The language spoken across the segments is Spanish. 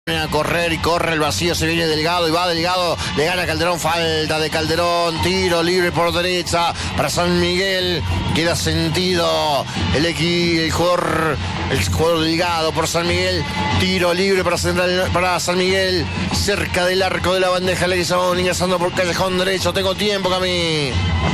A correr y corre el vacío, se viene Delgado y va Delgado, le gana Calderón, falta de Calderón, tiro libre por derecha para San Miguel, queda sentido el jugador Delgado por San Miguel, tiro libre para San Miguel, cerca del arco de la bandeja, Leguizamón ingresando por callejón derecho, tengo tiempo, Cami.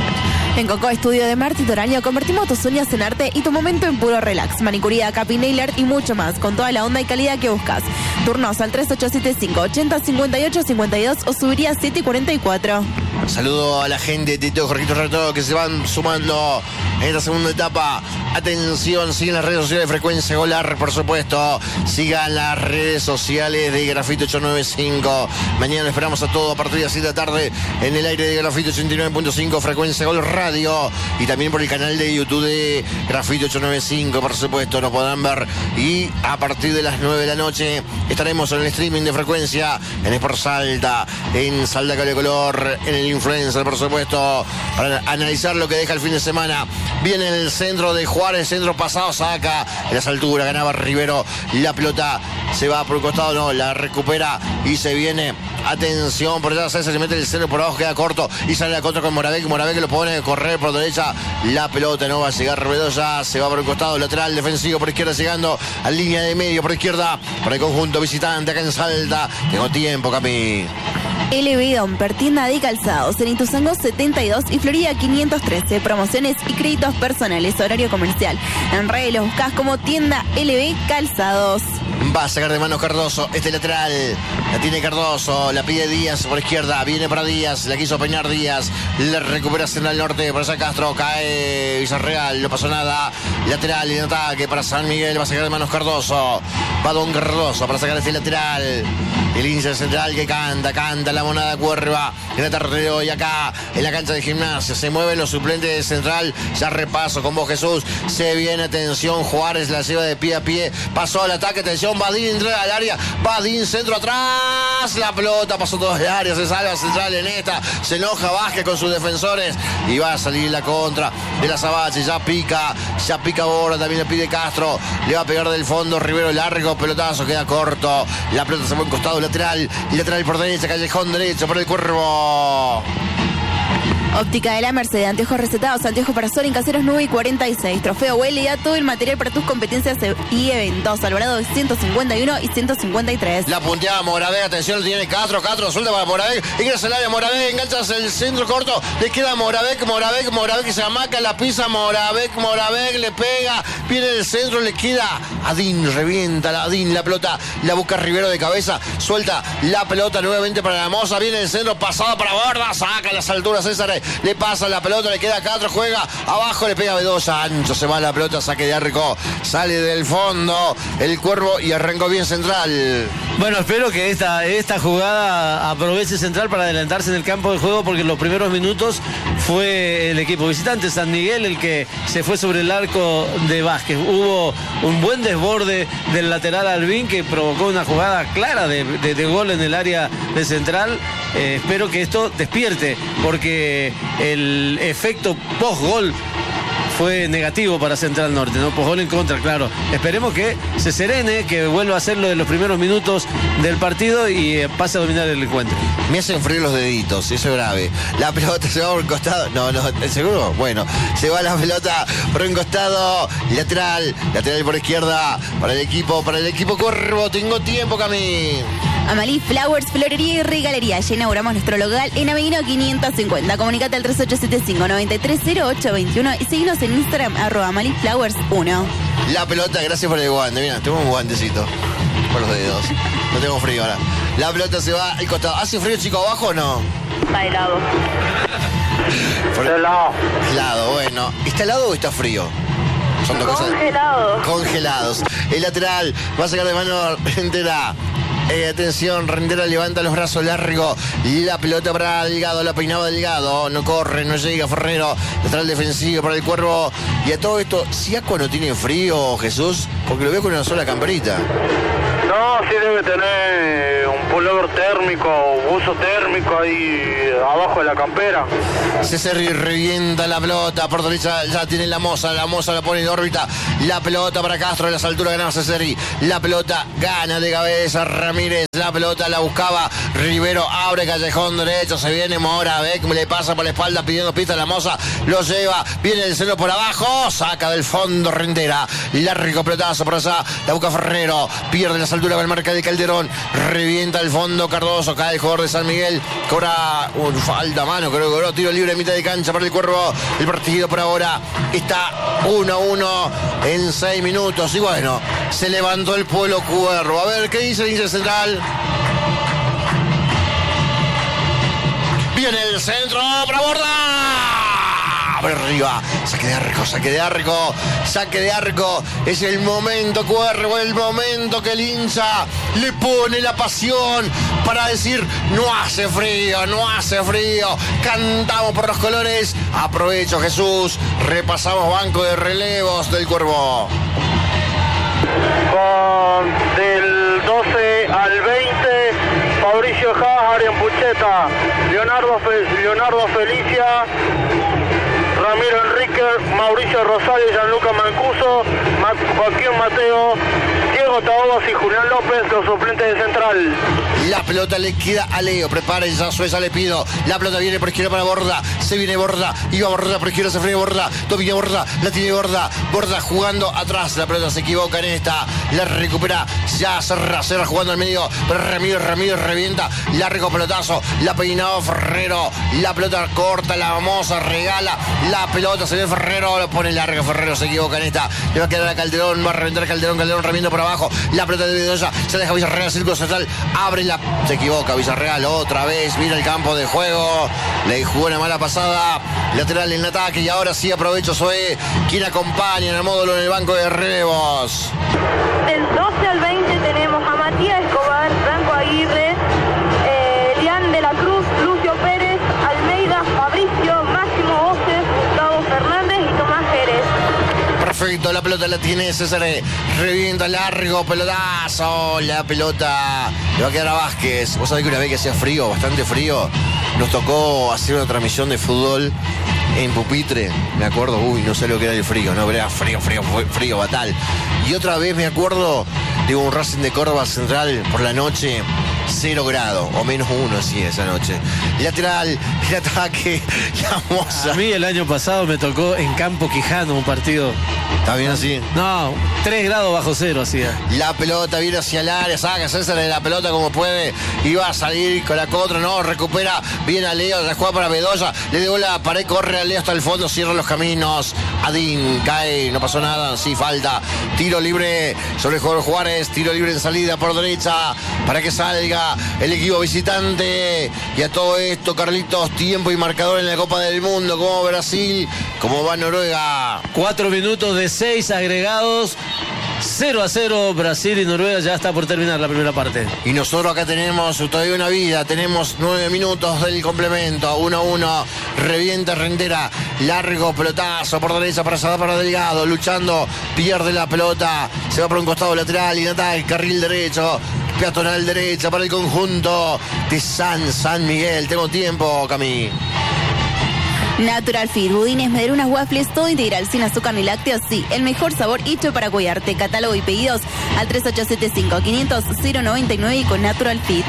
En Coco Estudio de Marti Toraño convertimos tus uñas en arte y tu momento en puro relax. Manicuría, capping, nail art y mucho más, con toda la onda y calidad que buscas. Turnos al 3875 80 58 52 o subiría 744. Saludo a la gente de Tito Jorgito Reto que se van sumando en esta segunda etapa. Atención, sigan las redes sociales de Frecuencia Golar, por supuesto. Sigan las redes sociales de Grafito 895. Mañana esperamos a todos a partir de las 7 de la tarde en el aire de Grafito 89.5 Frecuencia Gol Radio. Y también por el canal de YouTube de Grafito 895, por supuesto, nos podrán ver. Y a partir de las 9 de la noche estaremos en el streaming de Frecuencia, en Sport Salta, en Salta Cable Color, en el Influencer, por supuesto, para analizar lo que deja el fin de semana. Viene el centro de Juárez, centro pasado, saca en las alturas, ganaba Rivero, la pelota se va por el costado, no, la recupera y se viene. Atención, por allá César se mete el centro por abajo, queda corto y sale la contra con Moravec que lo pone a correr por derecha, la pelota no va a llegar, Bedoya se va por el costado, lateral defensivo por izquierda, llegando a línea de medio por izquierda, para el conjunto visitante acá en Salta. Tengo tiempo, Cami. LB Domper, tienda de calzados en Ituzaingó 72 y Florida 513. Promociones y créditos personales, horario comercial. En redes los buscás como tienda LB Calzados. Va a sacar de manos Cardoso, este lateral, la tiene Cardoso, la pide Díaz por izquierda, viene para Díaz, la quiso peinar Díaz, la recupera Central Norte, por allá Castro, cae Villarreal, no pasó nada, lateral en ataque para San Miguel, va a sacar de manos Cardoso, va Don Cardoso para sacar este lateral, el índice central que canta la monada Cuerva, en la tarde de hoy acá, en la cancha de Gimnasia, se mueven los suplentes de Central, ya repaso con vos Jesús, se viene, atención, Juárez la lleva de pie a pie, pasó al ataque, atención, Badín entra al área, Badín centro atrás, la pelota pasó todo el área, se salva Central en esta, se enoja Vázquez con sus defensores y va a salir la contra de la Sabache, ya pica Bora, también le pide Castro, le va a pegar del fondo, Rivero largo, pelotazo, queda corto, la pelota se fue en costado lateral por derecha, callejón derecho por el Cuervo. Óptica de la Merced, anteojos recetados, anteojos para sol en Caseros 9 y 46. Trofeo Huele y da todo el material para tus competencias y eventos. Alvarado 151 y 153. La punteada Moravec, atención, tiene Castro, suelta para Moravec, ingresa al área Moravec, enganchas el centro corto, le queda Moravec que se amaca, la pisa Moravec, le pega, viene el centro, le queda Adín, revienta la pelota, la busca Rivero de cabeza, suelta la pelota nuevamente para la Moza, viene el centro, pasado para Borda, saca las alturas César, le pasa la pelota, le queda Castro, juega abajo, le pega Bedoya, ancho, se va la pelota, saque de arco, sale del fondo el Cuervo y arrancó bien Central. Bueno, espero que esta jugada aproveche Central para adelantarse en el campo de juego, porque en los primeros minutos fue el equipo visitante, San Miguel, el que se fue sobre el arco de Vázquez. Hubo un buen desborde del lateral Albín que provocó una jugada clara de gol en el área de Central. Espero que esto despierte, porque el efecto post-gol fue negativo para Central Norte, ¿no? Post-gol en contra, claro. Esperemos que se serene, que vuelva a hacerlo de los primeros minutos del partido y pase a dominar el encuentro. Me hacen frío los deditos, eso es grave. La pelota se va por un costado. No, ¿seguro? Bueno, se va la pelota por un costado. Lateral por izquierda para el equipo Cuervo. Tengo tiempo, Cami. Amalí Flowers, Florería y Regalería. Ya inauguramos nuestro local en Ameguino 550. Comunicate al 3875-930821 y seguinos en Instagram, @AmalíFlowers1. La pelota, gracias por el guante. Mira, tengo un guantecito por los dedos. No tengo frío ahora. La pelota se va al costado. ¿Hace frío, chico, abajo o no? Está helado. Helado, bueno. ¿Está helado o está frío? Son dos cosas. Congelados. El lateral va a sacar de mano entera. Atención, Rendera levanta los brazos largo, la pelota para Delgado, la peinaba Delgado, no corre, no llega Ferrero, lateral defensivo para el Cuervo. Y a todo esto, si Aqua no tiene frío, Jesús, porque lo veo con una sola camperita. No, sí debe tener un pullover buzo térmico ahí abajo de la campera. Ceseri revienta la pelota, por derecha ya tiene la Moza la pone en órbita, la pelota para Castro, a las alturas ganaba Ceseri, la pelota gana de cabeza Ramírez, la pelota la buscaba Rivero, abre callejón derecho, se viene Mora, ve que le pasa por la espalda pidiendo pista a la Moza, lo lleva, viene el celo por abajo, saca del fondo Rendera, largo pelotazo por allá, la busca Ferrero, pierde las alturas, va el marca de Calderón, revienta el fondo Cardoso, cae el jugador de San Miguel, cobra falta mano, creo que cobró tiro libre en mitad de cancha para el Cuervo. El partido por ahora está 1-1 en 6 minutos y bueno, se levantó el pueblo Cuervo. A ver, ¿qué dice el hincha central? Viene el centro para Borda. Por arriba, saque de arco, es el momento Cuervo, el momento que el hincha le pone la pasión para decir no hace frío, cantamos por los colores, aprovecho Jesús, repasamos banco de relevos del Cuervo. Del 12 al 20, Fabricio Haas, Arián Pucheta, Leonardo Felicia, Ramiro Enrique, Mauricio Rosario, Gianluca Mancuso, Joaquín Mateo, Diego Taobas y Julián López, los suplentes de central. La pelota le queda a Leo, preparen ya Sueza, le pido. La pelota viene por izquierda para Borda, se viene Borda, iba Borda por izquierda, se frena Borda, domina Borda, la tiene Borda jugando atrás, la pelota se equivoca en esta, la recupera, ya Serra jugando al medio, pero Ramírez revienta, largo pelotazo, la peinado Ferrero, la pelota corta, la Moza regala, la pelota se ve Ferrero, lo pone largo, Ferrero se equivoca en esta, le va a quedar a Calderón, va a reventar Calderón revienta por abajo, la pelota de Bedoya, se deja Villarreal, círculo central, abre la, se equivoca Villarreal otra vez, mira el campo de juego, le jugó una mala pasada, lateral en ataque y ahora sí aprovecho Zoé, quien acompaña en el módulo en el banco de relevos. Del 12 al 20 tenemos a Matías Escobar, Franco Aguirre, Lian de la Cruz, Lucio Pérez, Almeida, Fabricio, Máximo Voces, Gustavo Fernández y Tomás Jerez. Perfecto, la pelota la tiene César, revienta largo, pelotazo, la pelota le va a quedar a Vázquez. Vos sabés que una vez que hacía frío, bastante frío, nos tocó hacer una transmisión de fútbol en pupitre, me acuerdo, no sé lo que era el frío, no, pero era frío, fatal. Y otra vez me acuerdo de un Racing de Córdoba Central por la noche, 0 grados, o -1 así esa noche. Lateral, el ataque, la Moza. A mí el año pasado me tocó en Campo Quijano un partido. ¿Está bien así? No, 3 grados bajo cero hacía. La pelota viene hacia el área, saca César de la pelota como puede, iba a salir con la contra, no, recupera, viene a Leo, la juega para Bedoya, le devuelve la pared, corre a Leo hasta el fondo, cierra los caminos, Adín cae, no pasó nada, sí falta, tiro libre sobre el jugador Juárez, tiro libre en salida por derecha, para que salga el equipo visitante, y a todo esto, Carlitos, tiempo y marcador en la Copa del Mundo, como Brasil, como va Noruega. 4 minutos de 6 agregados, 0-0 Brasil y Noruega, ya está por terminar la primera parte. Y nosotros acá tenemos todavía una vida, tenemos 9 minutos del complemento, 1-1, revienta Rendera, largo pelotazo por derecha para Delgado, luchando, pierde la pelota, se va por un costado lateral y en ataque, carril derecho, peatonal derecha para el conjunto de San Miguel. Tengo tiempo, Cami. Natural Fit, budines, medialunas, waffles, todo integral, sin azúcar ni lácteos, sí, el mejor sabor hecho para cuidarte. Catálogo y pedidos al 3875-500-099 y con Natural Fit.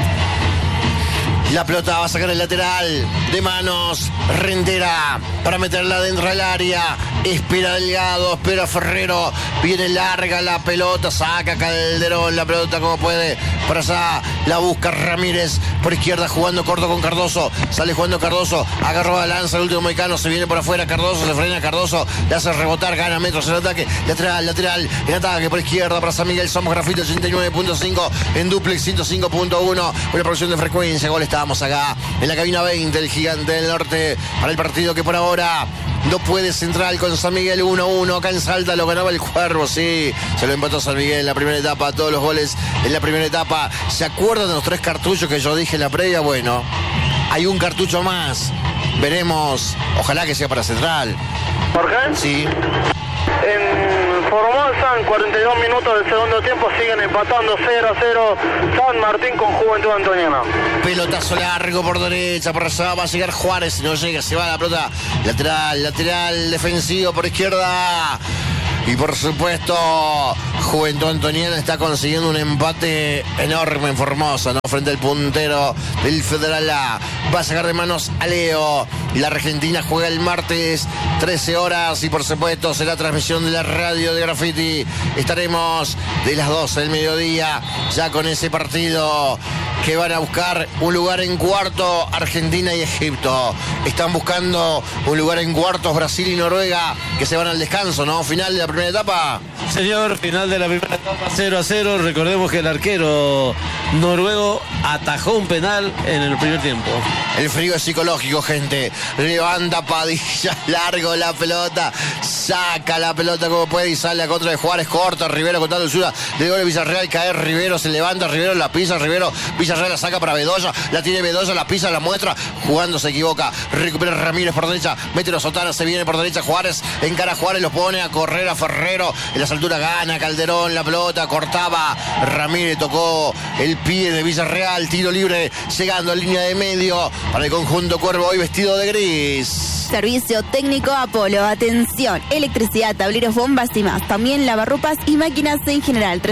La pelota va a sacar el lateral de manos, Rendera para meterla dentro del área, espera Delgado, espera Ferrero, viene larga la pelota, saca Calderón la pelota como puede, para allá la busca Ramírez, por izquierda jugando corto con Cardoso, sale jugando Cardoso, agarró a lanza el último mexicano, se viene por afuera Cardoso, se frena Cardoso, le hace rebotar, gana metros en ataque, lateral, en ataque por izquierda para San Miguel, somos Grafito 89.5, en Duplex 105.1, una producción de frecuencia, gol estábamos acá en la cabina 20, el Gigante del Norte, para el partido que por ahora no puede Central con San Miguel 1-1, acá en Salta lo ganaba el Cuervo, sí, se lo empató San Miguel en la primera etapa, todos los goles en la primera etapa. ¿Se acuerdan de los 3 cartuchos que yo dije en la previa? Bueno, hay un cartucho más, veremos, ojalá que sea para Central. ¿Por qué? Sí. Formosa. En 42 minutos del segundo tiempo siguen empatando 0-0 San Martín con Juventud Antoniana. Pelotazo largo por derecha, por allá va a llegar Juárez, si no llega, se va la pelota lateral defensivo por izquierda. Y por supuesto, Juventud Antoniana está consiguiendo un empate enorme en Formosa, ¿no? Frente al puntero del Federal A. Va a sacar de manos a Leo. La Argentina juega el martes, 13 horas. Y por supuesto, será transmisión de la radio de Graffiti. Estaremos de las 12 del mediodía, ya con ese partido que van a buscar un lugar en cuarto, Argentina y Egipto. Están buscando un lugar en cuartos, Brasil y Noruega, que se van al descanso, ¿no? Final de la primera etapa. Señor, final de la primera etapa 0-0. Recordemos que el arquero noruego atajó un penal en el primer tiempo. El frío es psicológico, gente. Levanta Padilla, largo la pelota, saca la pelota como puede y sale a contra de Juárez, corta, Rivero contando el suya, le doble Villarreal, cae Rivero, se levanta Rivero, la pisa Rivero, Villarreal la saca para Bedoya, la tiene Bedoya, la pisa, la muestra, jugando se equivoca, recupera Ramírez por derecha, mete los Sotana, se viene por derecha Juárez, encara a Juárez, lo pone a correr a Ferrero, en las alturas gana Calderón, la pelota, cortaba, Ramírez tocó el pie de Villarreal, tiro libre, llegando a línea de medio, para el conjunto Cuervo, hoy vestido de gris. Servicio técnico Apolo, atención, electricidad, tableros, bombas y más. También lavarropas y máquinas en general.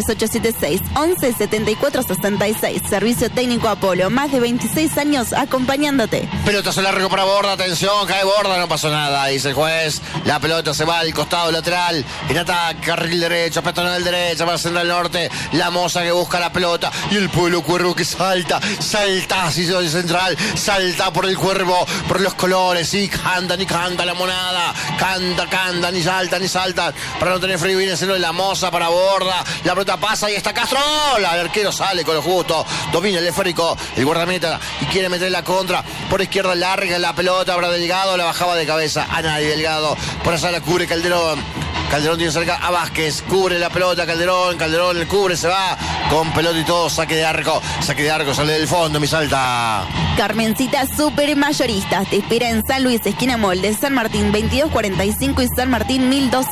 3876-117466. Servicio técnico Apolo, más de 26 años acompañándote. Pelotazo largo para Borda, atención, cae Borda, no pasó nada, dice el juez. La pelota se va al costado lateral, en ataque, carril derecho, peatonal derecha, para central norte. La Moza que busca la pelota y el Pueblo Cuervo que salta, así central, salta por el Cuervo, por los colores, y canta la monada, canta, ni salta, para no tener frío, viene haciendo la Moza para Borda, la pelota pasa y está Castro, el arquero sale con lo justo, domina el esférico, el guardameta, y quiere meter la contra, por izquierda larga la pelota, habrá Delgado, la bajaba de cabeza a nadie, Delgado, por allá la cubre Calderón tiene cerca a Vázquez, cubre la pelota Calderón el cubre, se va con pelota y todo, saque de arco, sale del fondo, mi Salta. Carmencita Super Mayoristas te espera en San Luis, esquina Molde, San Martín 2245 y San Martín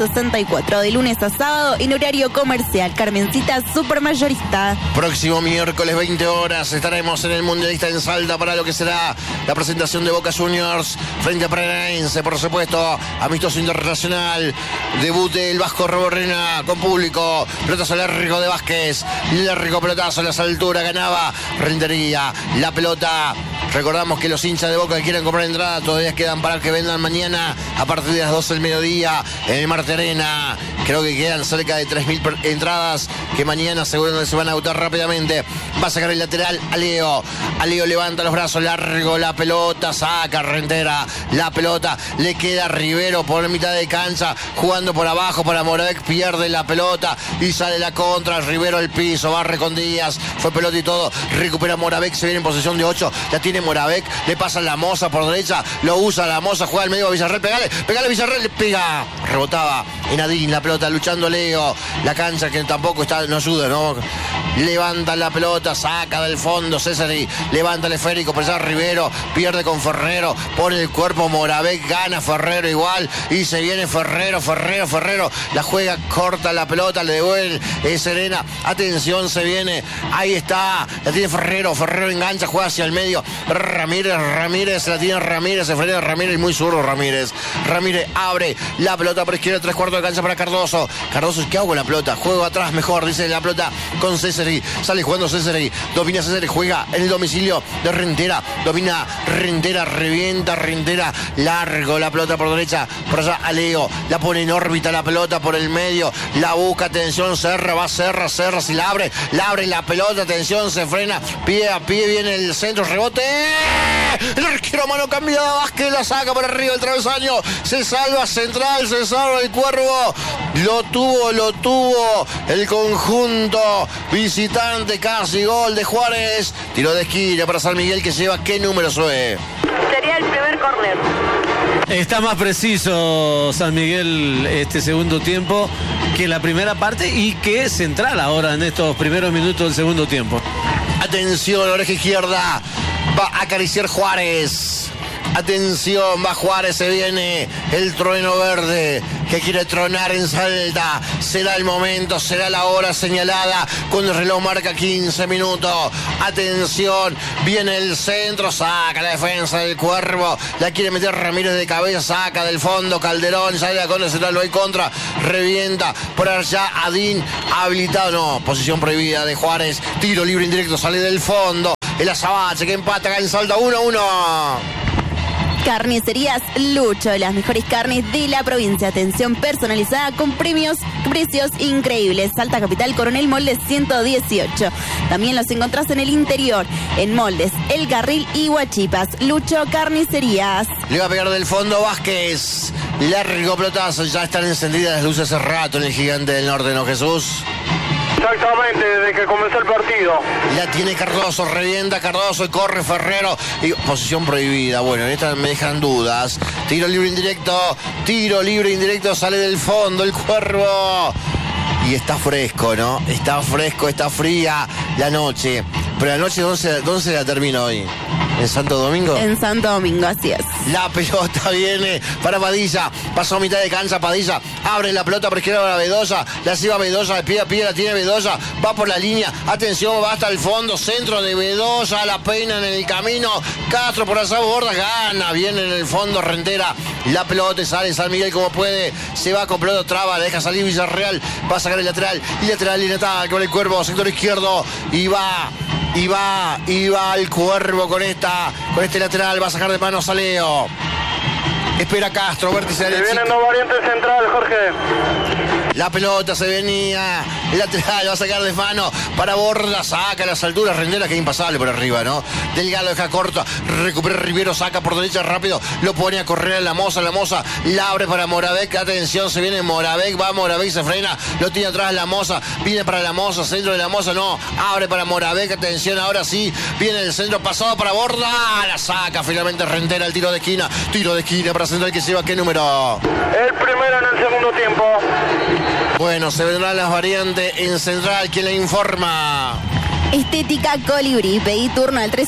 1264, de lunes a sábado en horario comercial. Carmencita Super Mayorista. Próximo miércoles 20 horas estaremos en el Mundialista en Salta para lo que será la presentación de Boca Juniors frente a Paranaense, por supuesto, amistoso internacional, debut del Vasco Roborrena con público, pelotazo largo de Vázquez, largo pelotazo a las alturas, ganaba Rentería, la pelota. Recordamos que los hinchas de Boca que quieran comprar entrada todavía quedan para que vendan mañana a partir de las 12 del mediodía en el Marte Arena. Creo que quedan cerca de 3.000 entradas que mañana seguro se van a agotar rápidamente. Va a sacar el lateral a Leo. Levanta los brazos, largo la pelota, saca Rentera. La pelota le queda a Rivero por mitad de cancha, jugando por abajo para Moravec, pierde la pelota y sale la contra. Rivero al piso, barre con Díaz, fue pelota y todo. Recupera Moravec, se viene en posesión de 8. La tiene Moravec, le pasa la Moza por derecha, lo usa la Moza, juega al medio a Villarreal, pegale Villarreal, le pega, rebotaba en Adín, la pelota luchando Leo, la cancha que tampoco está, no ayuda, ¿no? Levanta la pelota, saca del fondo César y levanta el esférico, por allá Rivero, pierde con Ferrero, pone el cuerpo Moravec, gana Ferrero igual y se viene Ferrero, la juega, corta la pelota, le devuelve, es Serena, atención, se viene, ahí está, la tiene Ferrero engancha, juega hacia el medio, Ramírez, la tiene Ramírez, se frena Ramírez, muy zurdo Ramírez abre la pelota por izquierda, 3/4 de cancha para Cardoso, ¿qué hago con la pelota? Juego atrás mejor, dice la pelota con Césari, sale jugando Césari, domina Césari, juega en el domicilio de Rentera, domina Rentera, revienta Rentera, largo la pelota por derecha, por allá a Leo, la pone en órbita la pelota por el medio, la busca, atención, Serra, si la abre la pelota, atención, se frena, pie a pie, viene el centro, rebote, el arquero a mano cambiada, Vázquez la saca por arriba del travesaño, se salva Central, se salva el Cuervo, lo tuvo el conjunto visitante, casi gol de Juárez, tiro de esquina para San Miguel que lleva, ¿qué número fue? Sería el primer córner. Está más preciso San Miguel este segundo tiempo que la primera parte y que Central ahora en estos primeros minutos del segundo tiempo. Atención, oreja izquierda, va a acariciar Juárez. Atención, va Juárez, se viene el trueno verde que quiere tronar en Salta. Será el momento, será la hora señalada cuando el reloj marca 15 minutos. Atención, viene el centro, saca la defensa del Cuervo. La quiere meter Ramírez de cabeza, saca del fondo Calderón, sale la contra central, lo hay contra, revienta por allá Adín, habilitado, no, posición prohibida de Juárez. Tiro libre indirecto, sale del fondo. El Azabache que empata acá en Salta 1-1. Carnicerías Lucho, las mejores carnes de la provincia. Atención personalizada con precios increíbles. Salta Capital, Coronel Moldes 118. También los encontrás en el interior, en Moldes, El Carril y Huachipas. Lucho Carnicerías. Le va a pegar del fondo Vázquez. Largo pelotazo, ya están encendidas las luces hace rato en el Gigante del Norte, ¿no, Jesús? Exactamente, desde que comenzó el partido. La tiene Cardoso, revienta Cardoso y corre Ferrero. Y posición prohibida. Bueno, en esta me dejan dudas. Tiro libre indirecto, sale del fondo el Cuervo. Y está fresco, ¿no? Está fresco, está fría la noche. Pero la noche, ¿dónde se la termina hoy? ¿En Santo Domingo? En Santo Domingo, así es. La pelota viene para Padilla. Pasó a mitad de cancha Padilla. Abre la pelota por izquierda para Bedoya. La lleva Bedoya, de pie a pie la tiene Bedoya. Va por la línea. Atención, va hasta el fondo. Centro de Bedoya. La peina en el camino. Castro por allá borda. Gana. Viene en el fondo Rentera. La pelota sale San Miguel como puede. Se va con pelota, traba. La deja salir Villarreal. Va a sacar el lateral. Y lateral y natal con el Cuervo. Sector izquierdo. Y va el Cuervo con este lateral, va a sacar de manos a Leo. Espera Castro, vértice Se viene no variante central, Jorge. La pelota se venía, el lateral va a sacar de mano para Borda, saca a las alturas, Rendera que es impasable por arriba, ¿no? Delgado deja corto, recupera Rivero, saca por derecha rápido, lo pone a correr a la Moza la abre para Moravec, atención, se viene Moravec, va Moravec, se frena, lo tiene atrás la Moza, viene para la Moza, centro de la Moza, no, abre para Moravec, atención, ahora sí, viene el centro pasado para Borda, la saca finalmente Rendera, el tiro de esquina para Central que lleva, ¿qué número? El primero en el segundo tiempo. Bueno, se vendrán las variantes en Central. ¿Quién le informa? Estética Colibrí. Pedí turno al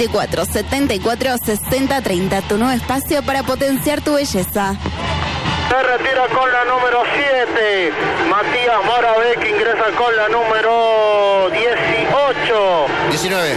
3874-746030. Tu nuevo espacio para potenciar tu belleza. Se retira con la número 7. Matías Moravec ingresa con la número 18. 19.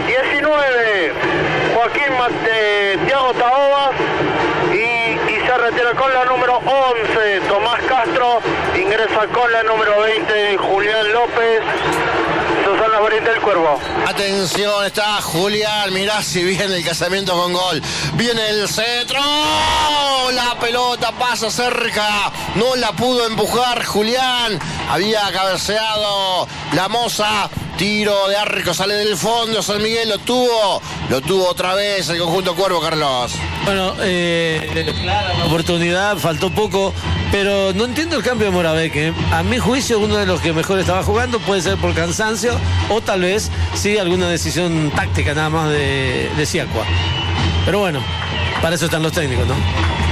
Joaquín Thiago Taobas. Y se retira con la número 11, Tomás Castro, ingresa con la número 20, Julián López. Esas son las variantes del Cuervo. Atención, está Julián, mirá si viene el casamiento con gol. Viene el centro, la pelota pasa cerca, no la pudo empujar Julián, había cabeceado la Moza. Tiro de arco, sale del fondo, San Miguel lo tuvo otra vez el conjunto Cuervo, Carlos. Bueno, clara la oportunidad, faltó poco, pero no entiendo el cambio de Moravec. A mi juicio, uno de los que mejor estaba jugando, puede ser por cansancio o tal vez sí alguna decisión táctica nada más de Siacua. Pero bueno, para eso están los técnicos, ¿no?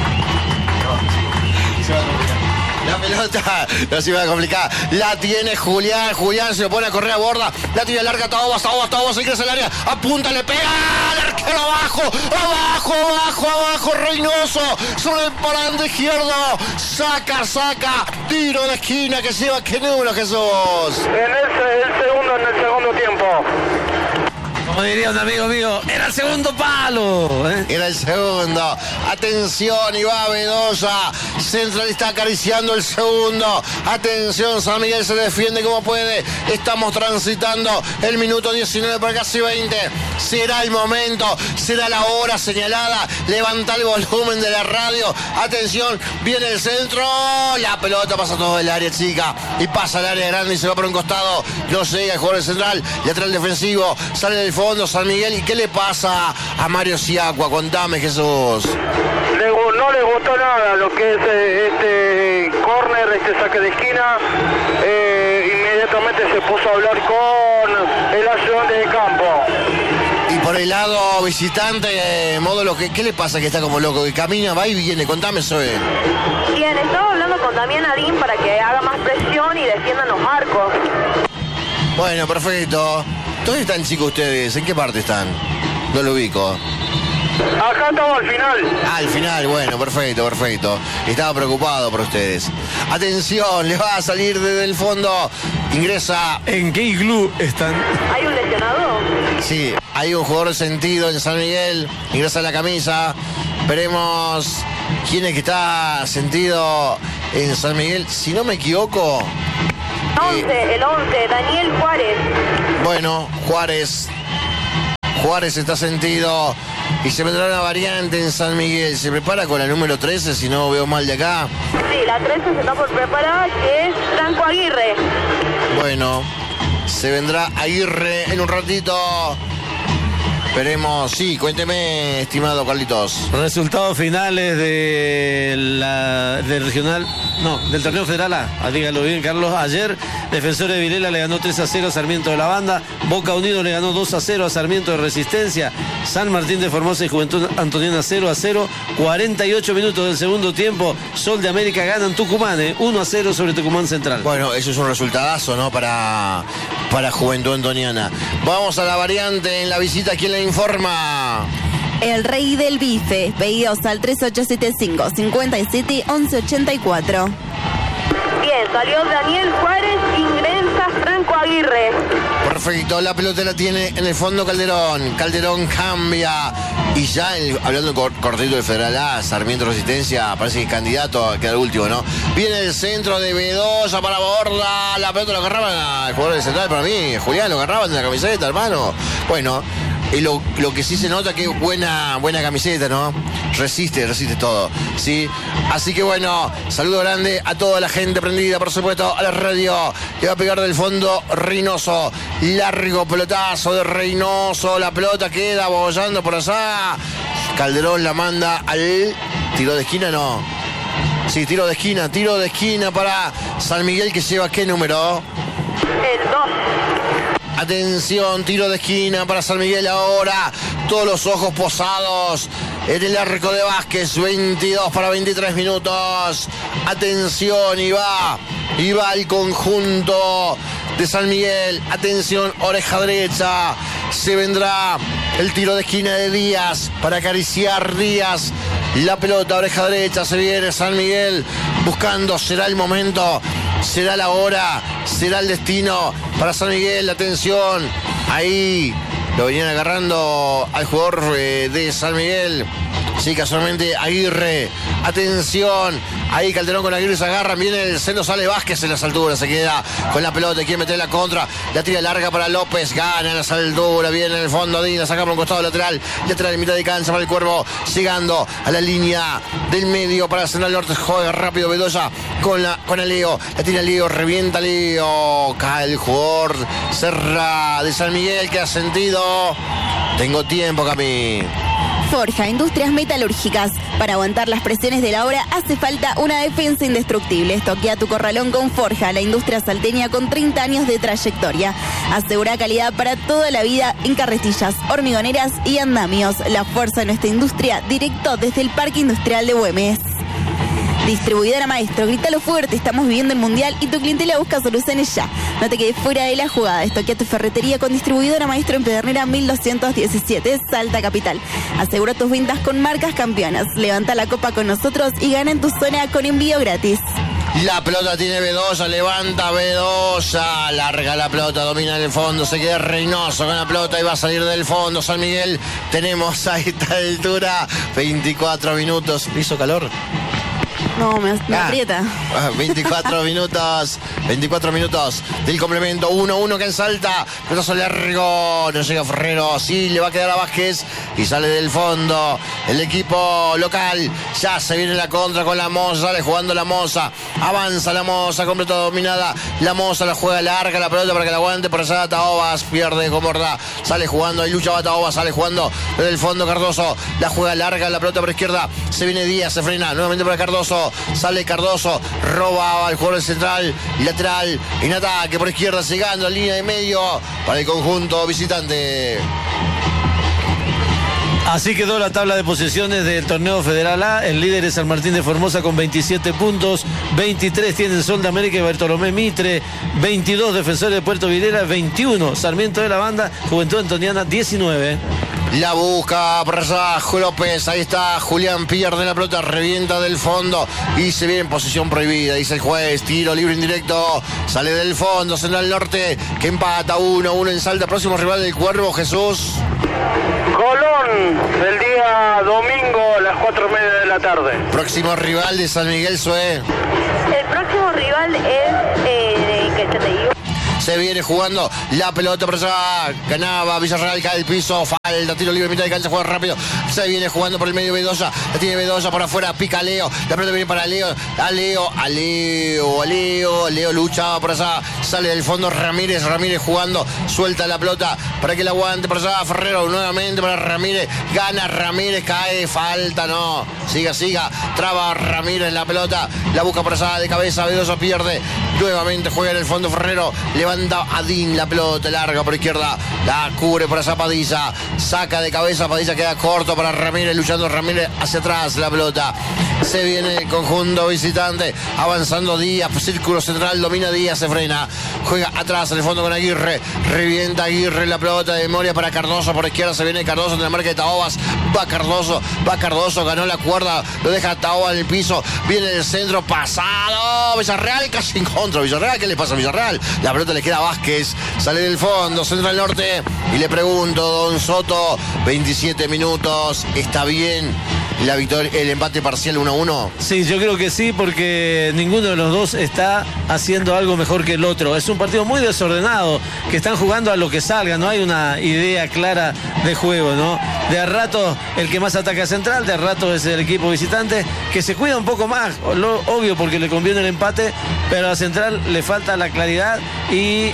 La pelota no se iba a complicar. La tiene Julián se lo pone a correr a Borda. La tira larga, Taobas, ingresa al área. Apunta, le pega al arquero abajo, Reynoso. Sobre el parante izquierdo. Saca. Tiro de esquina que lleva, ¿qué número, Jesús? En el segundo tiempo. Como diría un amigo mío, era el segundo palo. Era el segundo. Atención, y va Bedoya. Central está acariciando el segundo. Atención, San Miguel se defiende como puede. Estamos transitando el minuto 19 para casi 20. Será el momento, será la hora señalada. Levanta el volumen de la radio. Atención, viene el centro. La pelota pasa todo el área chica y pasa al área grande y se va por un costado. No llega el jugador central. Lateral defensivo. Sale del fondo San Miguel. ¿Y qué le pasa a Mario Siacua? Contame, Jesús. No le gustó nada lo que es este córner, este saque de esquina. Inmediatamente se puso a hablar con el ayudante de campo. Y por el lado visitante, Módulo, ¿qué le pasa que está como loco? Que camina, va y viene. Contame eso. Bien, estaba hablando con Damián Adín para que haga más presión y defiendan los arcos. Bueno, perfecto. ¿Dónde están, chicos, ustedes? ¿En qué parte están? No lo ubico. Acá estamos al final. Al final, bueno, perfecto. Estaba preocupado por ustedes. Atención, le va a salir desde el fondo. Ingresa. ¿En qué iglú están? ¿Hay un lesionado? Sí, hay un jugador sentido en San Miguel. Ingresa la camisa. Veremos quién es que está sentido en San Miguel. Si no me equivoco. El 11, Daniel Juárez. Bueno, Juárez está sentido. Y se vendrá una variante en San Miguel. Se prepara con la número 13, si no veo mal de acá. Sí, la 13 se está por preparar, que es Franco Aguirre. Bueno, se vendrá Aguirre en un ratito. Esperemos, sí, cuénteme, estimado Carlitos. Resultados finales del regional, no, del torneo federal A. Dígalo bien, Carlos. Ayer, Defensores de Vilela le ganó 3-0 a Sarmiento de la Banda. Boca Unido le ganó 2-0 a Sarmiento de Resistencia. San Martín de Formosa y Juventud Antoniana 0-0. 48 minutos del segundo tiempo. Sol de América ganan Tucumán, 1-0 sobre Tucumán Central. Bueno, eso es un resultadazo, ¿no? Para Juventud Antoniana. Vamos a la variante en la visita. ¿Quién le informa? El Rey del Bife. Pedidos al 3875 57 11 84. Bien, salió Daniel Juárez, ingresa Franco Aguirre. Perfecto, la pelota la tiene en el fondo Calderón. Calderón cambia. Y ya, hablando cortito del Federal A, Sarmiento Resistencia, parece que es candidato a quedar último, ¿no? Viene el centro de Bedoya para Borda. La pelota lo agarraban al jugador del central para mí. Julián, lo agarraban de la camiseta, hermano. Bueno, y lo que sí se nota que es buena camiseta, ¿no? Resiste todo, ¿sí? Así que bueno, saludo grande a toda la gente prendida, por supuesto, a la radio. Le va a pegar del fondo Reynoso. Largo pelotazo de Reynoso. La pelota queda bollando por allá. Calderón la manda al tiro de esquina, ¿no? Sí, tiro de esquina para San Miguel, que lleva ¿qué número? El 2. Atención, tiro de esquina para San Miguel ahora. Todos los ojos posados en el arco de Vázquez. 22 para 23 minutos. Atención, y va el conjunto de San Miguel. Atención, oreja derecha. Se vendrá el tiro de esquina de Díaz para acariciar Díaz. La pelota, oreja derecha, se viene San Miguel buscando. Será el momento, será la hora, será el destino para San Miguel. Atención, ahí lo venían agarrando al jugador de San Miguel. Sí, casualmente Aguirre. Atención, ahí Calderón con Aguirre se agarran. Viene el centro, sale Vázquez en las alturas. Se queda con la pelota, quiere meter la contra. La tira larga para López, gana en las alturas. Viene en el fondo Dina, saca por un costado lateral en mitad de cancha para el Cuervo. Llegando a la línea del medio para el Central Norte. Juega rápido Bedoya con Leo. La tira Leo, revienta Leo. Cae el jugador Serra de San Miguel, que ha sentido. Tengo tiempo, Cami. Forja, industrias metalúrgicas. Para aguantar las presiones de la obra hace falta una defensa indestructible. Estoquea tu corralón con Forja, la industria salteña con 30 años de trayectoria. Asegura calidad para toda la vida en carretillas, hormigoneras y andamios. La fuerza de nuestra industria, directo desde el Parque Industrial de Güemes. Distribuidora Maestro, grítalo fuerte, estamos viviendo el Mundial y tu clientela busca soluciones ya. No te quedes fuera de la jugada. Estoquea tu ferretería con Distribuidora Maestro en Pedernera 1217, Salta Capital. Asegura tus ventas con marcas campeonas. Levanta la copa con nosotros y gana en tu zona con envío gratis. La pelota tiene Bedoya, levanta Bedoya, larga la pelota, domina en el fondo, se queda Reynoso con la pelota y va a salir del fondo. San Miguel, tenemos a esta altura 24 minutos. ¿Hizo calor? No, me aprieta. 24 minutos del complemento. 1-1 que en Salta. Pelotazo largo. No llega Ferrero. Sí, le va a quedar a Vázquez. Y sale del fondo el equipo local. Ya se viene la contra con la Moza. Sale jugando la Moza. Avanza la Moza. Completa dominada. La Moza la juega larga la pelota para que la aguante por allá. Taobas pierde con Borda. Sale jugando. Ahí lucha Taobas. Sale jugando desde el fondo Cardoso. La juega larga la pelota por izquierda. Se viene Díaz. Se frena nuevamente para Cardoso. Sale Cardoso, roba al jugador central, lateral, en ataque por izquierda, llegando a línea de medio para el conjunto visitante. Así quedó la tabla de posiciones del torneo Federal A. El líder es San Martín de Formosa con 27 puntos. 23 tienen Sol de América y Bartolomé Mitre. 22 Defensores de Puerto Vilera. 21 Sarmiento de la Banda. Juventud Antoniana 19. La busca Brazajo López. Ahí está Julián, pierde la pelota, revienta del fondo y se viene en posición prohibida, dice el juez. Tiro libre indirecto, sale del fondo, Central Norte que empata 1-1 en Salta. Próximo rival del Cuervo, Jesús. Colón, el día domingo a las 4:30 de la tarde. Próximo rival de San Miguel, Sué. El próximo rival es, que te digo. Se viene jugando la pelota por allá. Ganaba Villarreal, cae del piso. Falta, tiro libre, mitad de cancha, juega rápido. Se viene jugando por el medio Bedoya. La tiene Bedoya por afuera, pica Leo. La pelota viene para Leo. A Leo lucha por allá. Sale del fondo Ramírez jugando. Suelta la pelota para que la aguante por allá. Ferrero nuevamente para Ramírez. Gana Ramírez, cae. Falta, no. Siga. Traba Ramírez la pelota. La busca por allá de cabeza. Bedoya pierde. Nuevamente juega en el fondo Ferrero. Levanta Adín la pelota larga por izquierda. La cubre por allá Padilla. Saca de cabeza. Padilla queda corto para Ramírez. Luchando Ramírez hacia atrás la pelota. Se viene el conjunto visitante. Avanzando Díaz. Círculo central. Domina Díaz. Se frena. Juega atrás en el fondo con Aguirre. Revienta Aguirre la pelota de memoria para Cardoso. Por izquierda se viene Cardoso en la marca de Taobas. Va Cardoso. Ganó la cuerda. Lo deja Taobas en el piso. Viene el centro. Pasado. Villarreal casi en contra. Villarreal. ¿Qué le pasa a Villarreal? La pelota le queda a Vázquez. Sale del fondo. Central Norte. Y le pregunto, don Soto. 27 minutos. ¿Está bien la victoria, el empate parcial 1-1? Sí, yo creo que sí, porque ninguno de los dos está haciendo algo mejor que el otro. Es un partido muy desordenado, que están jugando a lo que salga, no hay una idea clara de juego, ¿no? De a rato el que más ataca es Central, de a rato es el equipo visitante, que se cuida un poco más, obvio porque le conviene el empate, pero a Central le falta la claridad y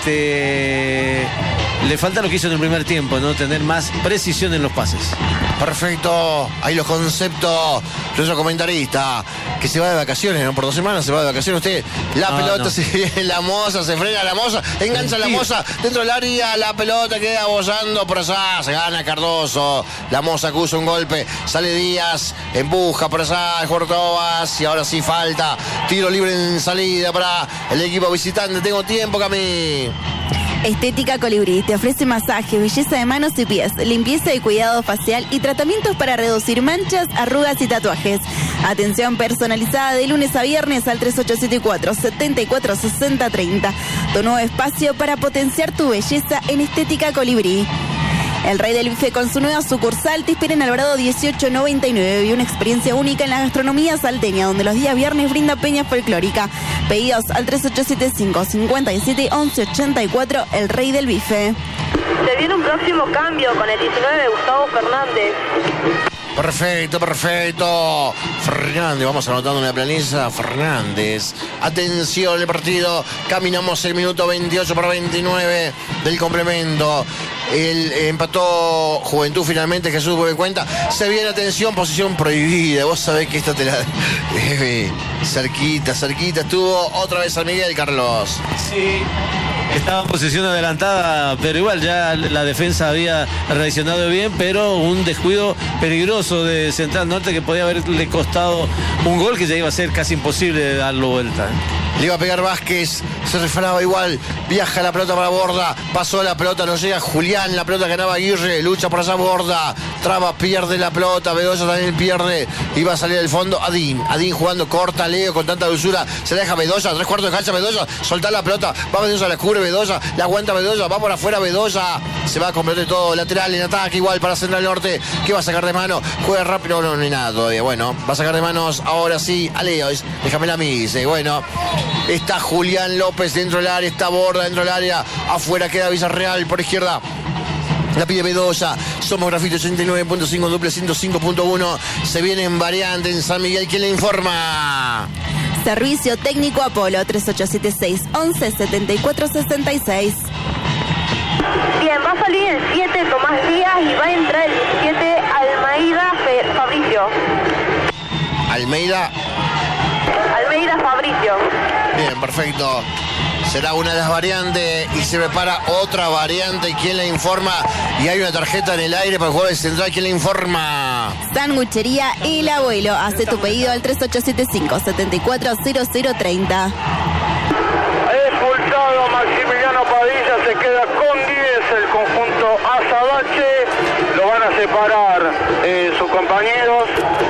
le falta lo que hizo en el primer tiempo, ¿no? Tener más precisión en los pases. Perfecto, ahí los conceptos. Nuestro comentarista que se va de vacaciones, ¿no? Por 2 semanas se va de vacaciones usted. La pelota, se viene la Moza, se frena la Moza, engancha la Moza dentro del área, la pelota queda bollando por allá, se gana Cardoso. La Moza acusa un golpe, sale Díaz, empuja por allá el Jortobas y ahora sí falta. Tiro libre en salida para el equipo visitante. Tengo tiempo, Cami. Estética Colibrí te ofrece masaje, belleza de manos y pies, limpieza y cuidado facial y tratamientos para reducir manchas, arrugas y tatuajes. Atención personalizada de lunes a viernes al 3874-746030. Tu nuevo espacio para potenciar tu belleza en Estética Colibrí. El Rey del Bife con su nueva sucursal te espera en Alvarado 1899. Vive una experiencia única en la gastronomía salteña, donde los días viernes brinda peña folclórica. Pedidos al 3875-571184, El Rey del Bife. Se viene un próximo cambio con el 19 de Gustavo Fernández. Perfecto. Fernández, vamos anotando una planilla. Fernández. Atención el partido. Caminamos el minuto 28 para 29 del complemento. El empató Juventud finalmente, Jesús me cuenta. Se viene, atención, posición prohibida. Vos sabés que esta te la... cerquita. Estuvo otra vez San Miguel, Carlos. Sí. Estaba en posición adelantada, pero igual ya la defensa había reaccionado bien, pero un descuido peligroso de Central Norte que podía haberle costado un gol que ya iba a ser casi imposible darlo vuelta. Le iba a pegar Vázquez, se refanaba igual, viaja la pelota para Borda, pasó la pelota, no llega Julián, la pelota ganaba Aguirre, lucha por allá Borda, traba, pierde la pelota, Bedoya también pierde, iba a salir del fondo Adín jugando, corta Leo con tanta dulzura, se deja Bedoya, 3/4 de cancha Bedoya, soltar la pelota, va Bedoya, la cubre Bedoya, la aguanta Bedoya, va por afuera Bedoya, se va a completar todo, lateral en ataque igual para Central Norte, que va a sacar de mano, juega rápido, no hay nada todavía, bueno, va a sacar de manos ahora sí a Leo, déjamela a mí, dice, bueno. Está Julián López dentro del área, está Borda dentro del área, afuera queda Villarreal por izquierda. La pide Bedoya, somos Grafito 89.5, doble 105.1. Se viene en variante en San Miguel. ¿Quién le informa? Servicio técnico Apolo 3876-117466. Bien, va a salir el 7 Tomás Díaz y va a entrar el 17 Almeida Fabricio. Almeida Fabricio. Bien, perfecto. Será una de las variantes y se prepara otra variante. ¿Quién la informa? Y hay una tarjeta en el aire para el juego de Central. ¿Quién la informa? Sanguchería El Abuelo. Hace tu pedido al 3875-740030. Expulsado Maximiliano Padilla, se queda con 10 el conjunto Azabache. Lo va separar sus compañeros.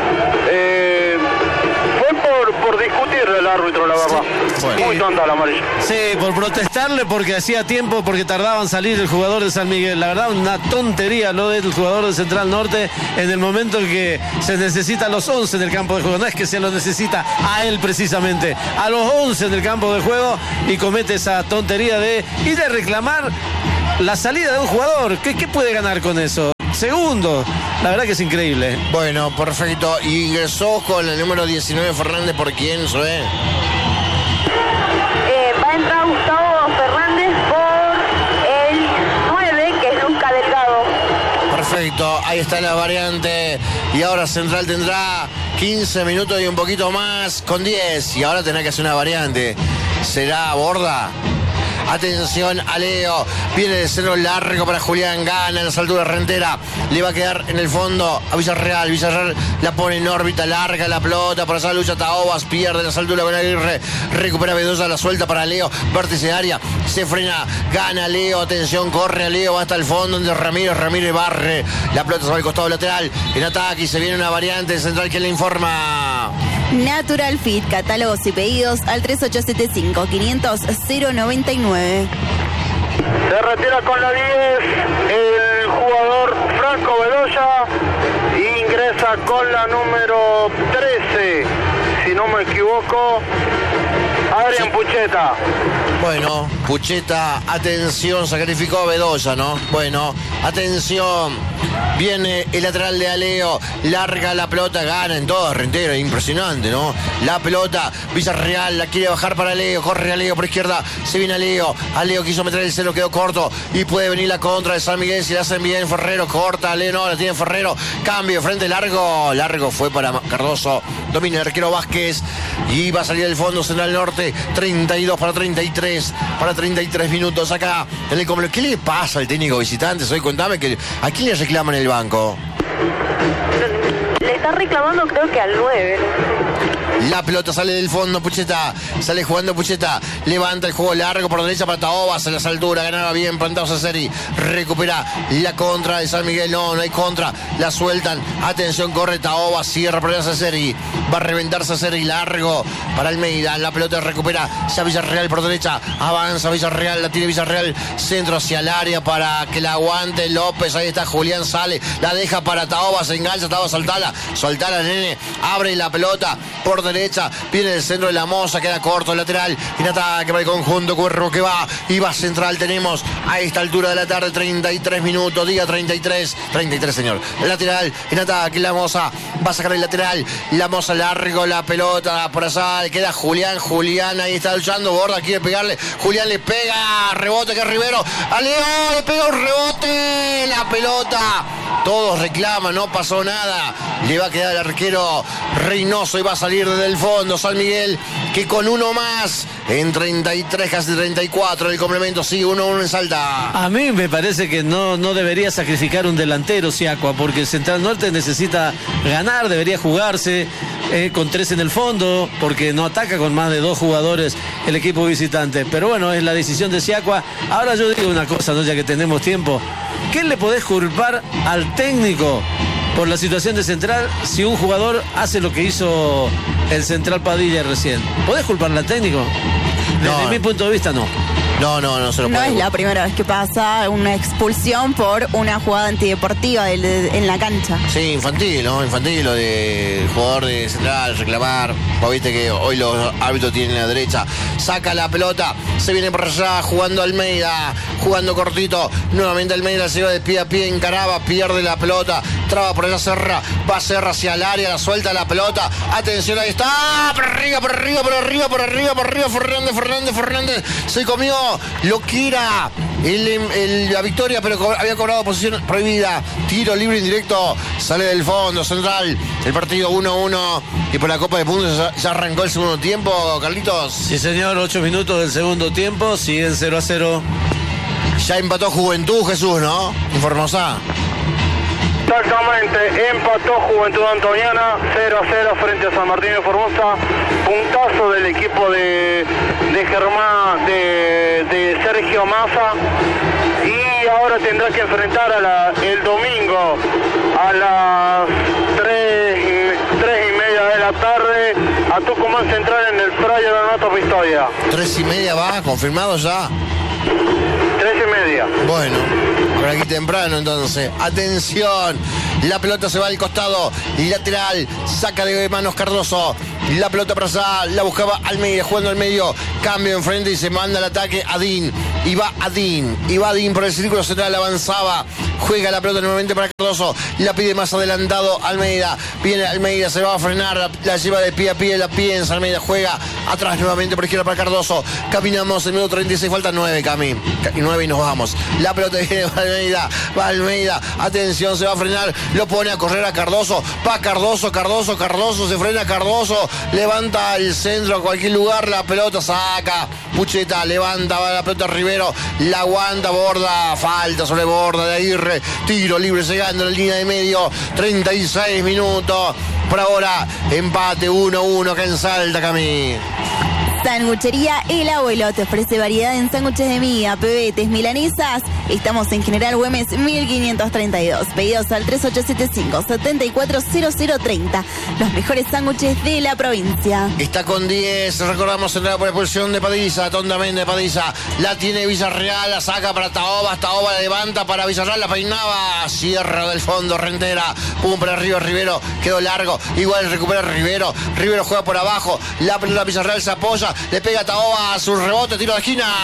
Fue por discutir el árbitro, la verdad. Sí, bueno. Muy tonta la amarilla. Sí, por protestarle porque hacía tiempo, porque tardaban en salir el jugador de San Miguel. La verdad, una tontería lo del jugador de Central Norte en el momento en que se necesitan los 11 en el campo de juego. No es que se lo necesita a él precisamente, a los 11 en el campo de juego, y comete esa tontería de ir a reclamar la salida de un jugador. ¿Qué puede ganar con eso? Segundo, la verdad que es increíble. Bueno, perfecto. Y ingresó con el número 19 Fernández, ¿por quién, Zoe? Va a entrar Gustavo Fernández por el 9, que es Luca Delgado. Perfecto, ahí está la variante. Y ahora Central tendrá 15 minutos y un poquito más con 10. Y ahora tendrá que hacer una variante. ¿Será Borda? Atención a Leo, viene de cero largo para Julián, gana en las alturas Rentera, le va a quedar en el fondo a Villarreal. Villarreal la pone en órbita, larga la pelota, por esa lucha Taobas, pierde las alturas con Aguirre, recupera Bedoya, la suelta para Leo, vértice de área, se frena, gana Leo, atención, corre a Leo, va hasta el fondo donde Ramírez barre, la pelota se va al costado lateral, en ataque y se viene una variante Central que le informa. Natural Fit, catálogos y pedidos al 3875-500-099. Se retira con la 10 el jugador Franco Bedoya e ingresa con la número 13, si no me equivoco, Adrián Pucheta. Bueno, Pucheta, atención, sacrificó a Bedoya, ¿no? Bueno, atención, viene el lateral de Aleo, larga la pelota, gana en todo, Rentero, impresionante, ¿no? La pelota, Villarreal la quiere bajar para Aleo, corre Aleo por izquierda, se viene Aleo quiso meter el cero, quedó corto y puede venir la contra de San Miguel, si la hacen bien, Ferrero corta, Aleo no, la tiene Ferrero, cambio, frente largo fue para Cardoso, domina el arquero Vázquez y va a salir del fondo Central Norte, 32 para 33 minutos acá en el complejo. ¿Qué le pasa al técnico visitante? Hoy contame que ¿a quién le reclaman el banco? Le está reclamando creo que al 9. La pelota sale del fondo, Pucheta, sale jugando Pucheta, levanta el juego largo por derecha para Taobas, a las alturas, ganaba bien, plantado Saceri, recupera la contra de San Miguel, no hay contra, la sueltan, atención, corre Taobas, cierra por Saceri, va a reventar Saceri, largo para Almeida, la pelota recupera, ya Villarreal por derecha, avanza Villarreal, la tiene Villarreal, centro hacia el área para que la aguante López, ahí está Julián, sale, la deja para Taobas, se engancha, Taobas, soltala, nene, abre la pelota por derecha, viene el centro de la Moza, queda corto, lateral, en ataque para el conjunto, Cuerro que va, y va Central, tenemos a esta altura de la tarde 33 minutos, diga 33 señor, lateral, en ataque, la Moza, va a sacar el lateral, la Moza largo, la pelota por allá, queda Julián, ahí está luchando, Borda quiere pegarle, Julián le pega, rebote que es Rivero, a Leo le pega un rebote, la pelota, todos reclaman, no pasó nada, le va a quedar el arquero Reynoso y va a salir desde el fondo San Miguel, que con uno más en 33, casi 34 el complemento, sigue 1-1 en Salta. A mí me parece que no debería sacrificar un delantero Siacua, porque el Central Norte necesita ganar, debería jugarse con 3 en el fondo, porque no ataca con más de 2 jugadores el equipo visitante. Pero bueno, es la decisión de Siacua. Ahora yo digo una cosa, ¿no? Ya que tenemos tiempo, ¿qué le podés culpar al técnico por la situación de Central si un jugador hace lo que hizo el Central Padilla recién? ¿Podés culparle al técnico? Desde mi punto de vista, no. No se lo puede. No es la primera vez que pasa una expulsión por una jugada antideportiva en la cancha. Sí, infantil, ¿no? Infantil, lo de jugador de Central, reclamar. Vos viste que hoy los árbitros tienen la derecha. Saca la pelota, se viene por allá, jugando Almeida, jugando cortito. Nuevamente Almeida se va de pie a pie, encaraba, pierde la pelota, traba por allá Serra, va Serra hacia el área, la suelta la pelota. Atención, ahí está, por arriba, Fernández, se comió lo que era la victoria, pero había cobrado posición prohibida, tiro libre indirecto, sale del fondo Central, el partido 1-1 y por la Copa de Puntos ya arrancó el segundo tiempo, Carlitos. Sí señor, 8 minutos del segundo tiempo, siguen 0-0. Ya empató Juventud, Jesús, ¿no? En Formosa. Exactamente, empató Juventud Antoniana 0-0 frente a San Martín de Formosa, puntazo del equipo de Germán, de Sergio Massa, y ahora tendrá que enfrentar el domingo a las 3:30 de la tarde a Tucumán Central en el Fray Donato Pistoia. 3:30 va, confirmado ya. 3:30. Bueno, por aquí temprano entonces. Atención, la pelota se va al costado, lateral, saca de manos Cardoso. La pelota para allá, la buscaba Almeida, jugando al medio, cambio enfrente y se manda al ataque Adín. Y va Adín por el círculo central, avanzaba, juega la pelota nuevamente para Cardoso, la pide más adelantado Almeida, viene Almeida, se va a frenar, la lleva de pie a pie, la piensa Almeida, juega atrás nuevamente por izquierda para Cardoso, caminamos el minuto 36, falta 9, Cami, 9 y nos vamos. La pelota viene va Almeida, atención, se va a frenar, lo pone a correr a Cardoso, va Cardoso, se frena Cardoso, levanta el centro a cualquier lugar, la pelota saca, Pucheta levanta, va la pelota a Rivero, la aguanta, Borda, falta sobre Borda de Aguirre, tiro libre llegando a la línea de medio, 36 minutos, por ahora empate 1-1 acá en Salta, Camí. Sanguchería El Abuelo te ofrece variedad en sándwiches de miga, pebetes, milanesas. Estamos en General Güemes 1532. Pedidos al 3875-740030. Los mejores sándwiches de la provincia. Está con 10, recordamos entrada por expulsión de Padilla, tontamente de Padilla. La tiene Villarreal, la saca para Taoba, la levanta para Villarreal, la peinaba, cierra del fondo, Rentera, pum para arriba, Rivero, quedó largo, igual recupera Rivero juega por abajo, la pelota Villarreal se apoya, le pega a Taoba a su rebote, tiro de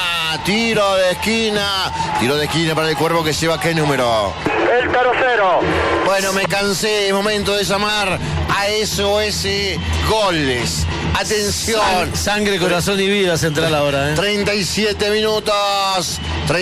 esquina para el Cuervo que lleva ¿qué número? El tercero. Bueno, me cansé, es momento de llamar a SOS Goles. Atención. Sangre, corazón y vida Central ahora, 37 minutos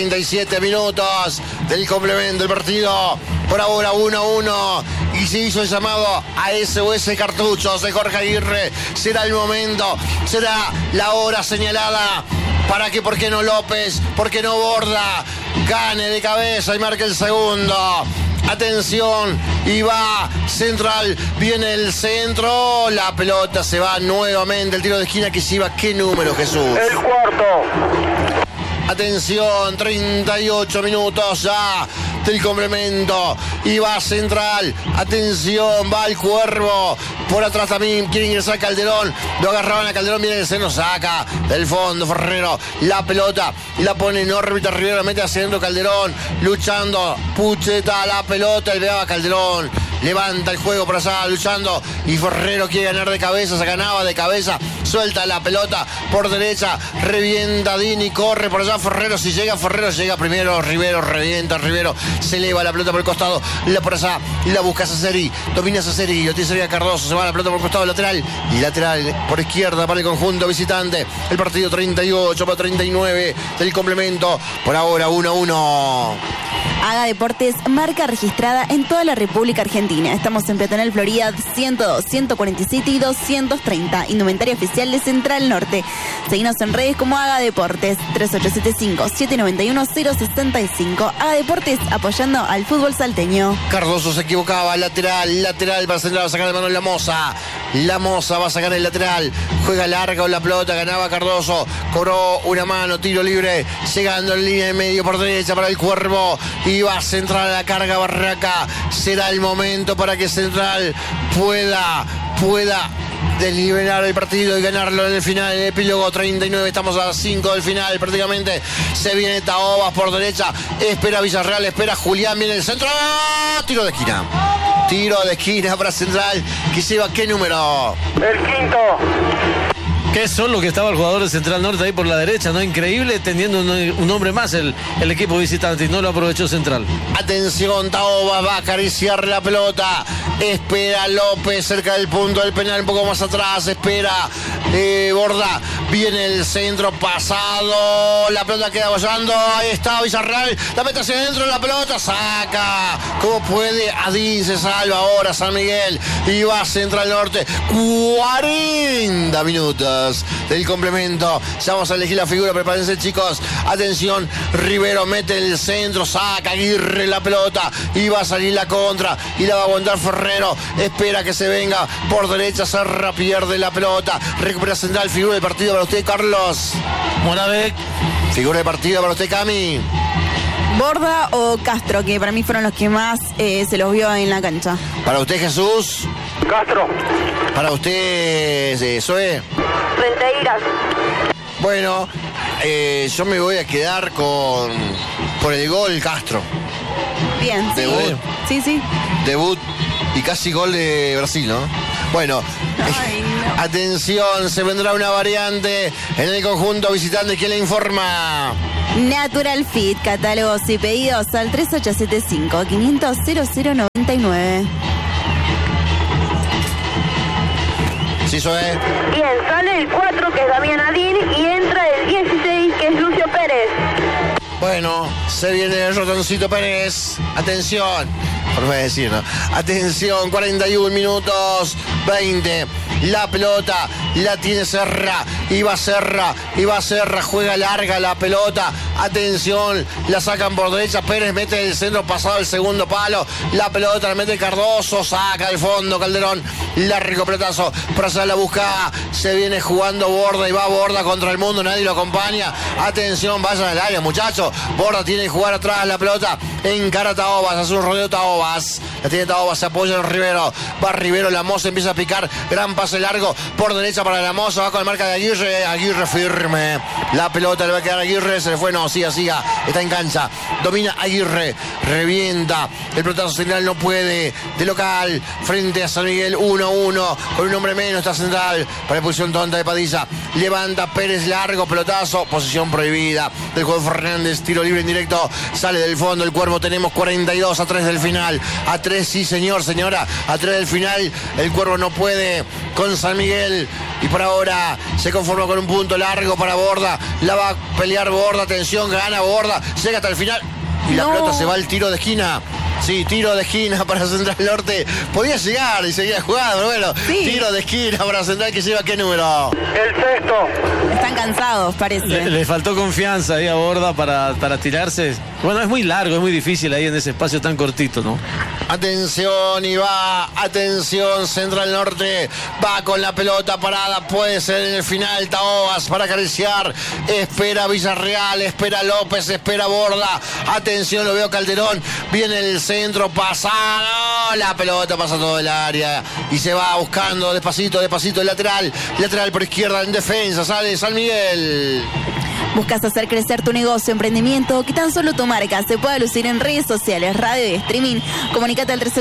del complemento del partido. Por ahora 1-1 y se hizo el llamado a SOS Cartuchos de Jorge Aguirre. Será el momento, será la hora señalada para que, ¿por qué no López? ¿Por qué no Borda? Gane de cabeza y marque el segundo. Atención, y va Central, viene el centro, la pelota se va nuevamente, el tiro de esquina que lleva ¿qué número, Jesús? El cuarto. Atención, 38 minutos ya del complemento. Y va Central. Atención, va el Cuervo. Por atrás también quiere ingresar Calderón. Lo agarraban a Calderón, viene el seno, saca del fondo Ferrero. La pelota la pone en órbita Rivero, la mete haciendo Calderón. Luchando, Pucheta, la pelota, el pegaba Calderón. Levanta el juego por allá, luchando. Y Ferrero quiere ganar de cabeza, se ganaba de cabeza. Suelta la pelota por derecha, revienta Dini, corre por allá Ferrero, si llega Ferrero, llega primero Rivero, revienta Rivero, se eleva la pelota por el costado, la por allá, la busca Saceri, domina Saceri, lo tiene cerca Cardoso, se va la pelota por el costado lateral por izquierda para el conjunto visitante. El partido 38-39 del complemento, por ahora 1-1. Haga Deportes, marca registrada en toda la República Argentina. Estamos en Peatonal Florida 102, 147 y 230. Indumentaria oficial de Central Norte. Seguinos en redes como Haga Deportes, 3875-791-065. Haga Deportes, apoyando al fútbol salteño. Cardoso se equivocaba, lateral para Central, va a sacar de mano La Moza va a sacar el lateral, juega larga con la pelota, ganaba Cardoso, cobró una mano, tiro libre, llegando en línea de medio por derecha para el Cuervo, y va Central a la carga Barraca. Será el momento para que Central pueda deliberar el partido y ganarlo en el final, en el epílogo 39, estamos a 5 del final prácticamente. Se viene Taobas por derecha, espera Villarreal, espera Julián, viene el centro, tiro de esquina para Central, que lleva ¿qué número? El quinto. Qué solo que estaba el jugador de Central Norte ahí por la derecha, ¿no? Increíble, teniendo un hombre más el equipo visitante, y no lo aprovechó Central. Atención, Taoba va a acariciar la pelota, espera López cerca del punto del penal, un poco más atrás, espera Borda, viene el centro pasado, la pelota queda bollando, ahí está Villarreal, la mete hacia adentro, la pelota saca, como puede, Adín se salva ahora, San Miguel, y va Central Norte, 40 minutos del complemento. Ya vamos a elegir la figura, prepárense chicos. Atención, Rivero mete el centro, saca Aguirre la pelota y va a salir la contra y la va a aguantar Ferrero. Espera que se venga por derecha, Serra pierde la pelota, recupera Central. Figura de partido para usted, Carlos. Moravec. Figura de partido para usted, Cami. ¿Borda o Castro? Que para mí fueron los que más se los vio en la cancha. Para usted, Jesús. Castro. Para usted, Zoe. Renteiras. Bueno, yo me voy a quedar por el gol Castro. Bien, sí. Debut. Sí. Debut y casi gol de Brasil, ¿no? Bueno, Ay, no. atención, se vendrá una variante en el conjunto visitante. ¿Quién le informa? Natural Fit, catálogos y pedidos al 3875-500-0099. Sí, Zoe. Bien, sale el 4 que es Damián Adín y entra el 16 que es Lucio Pérez. Bueno, se viene el Rotoncito Pérez. Atención. Por favor decir, ¿no? Atención, 41 minutos, 20. La pelota la tiene Serra. Iba Serra, juega larga la pelota. Atención, la sacan por derecha. Pérez mete el centro pasado el segundo palo. La pelota la mete Cardoso, saca al fondo Calderón. Largo pelotazo, para la busca. Se viene jugando Borda y va Borda contra el mundo. Nadie lo acompaña. Atención, vayan al área, muchachos. Borda tiene que jugar atrás la pelota. Encara Taobas, hace un rodeo Taobas. La tiene Taobas, se apoya en Rivero. Va Rivero, la Moza empieza a picar. Gran pase largo por derecha para la Moza. Va con la marca de Aguirre. Aguirre firme. La pelota le va a quedar a Aguirre. Se le fue, no, siga. Está en cancha. Domina Aguirre. Revienta. El pelotazo central no puede. De local. Frente a San Miguel. 1-1. Con un hombre menos está central. Para posición tonta de Padilla. Levanta Pérez largo. Pelotazo. Posición prohibida. Del juego Fernández. Tiro libre en directo. Sale del fondo el Cuervo. Tenemos 42 a 3 del final. A 3, sí, señor, señora. A 3 del final. El Cuervo no puede con San Miguel. Y por ahora se conforma con un punto largo para Borda. La va a pelear Borda. Atención, gana Borda. Llega hasta el final. Y la pelota se va al tiro de esquina. Sí, tiro de esquina para Central Norte. Podía llegar y seguía jugando, pero bueno. Sí. Tiro de esquina para Central, que lleva ¿qué número? El sexto. Están cansados, parece. Le faltó confianza ahí a Borda para tirarse. Bueno, es muy largo, es muy difícil ahí en ese espacio tan cortito, ¿no? Atención y va, atención, Central Norte va con la pelota parada, puede ser en el final. Taobas para acariciar, espera Villarreal, espera López, espera Borda. Atención, lo veo Calderón, viene el centro, pasa, no, la pelota pasa todo el área y se va buscando despacito el lateral por izquierda en defensa, sale San Miguel. ¿Buscas hacer crecer tu negocio, emprendimiento? Que tan solo tu marca se pueda lucir en redes sociales, radio y streaming. Comunicate al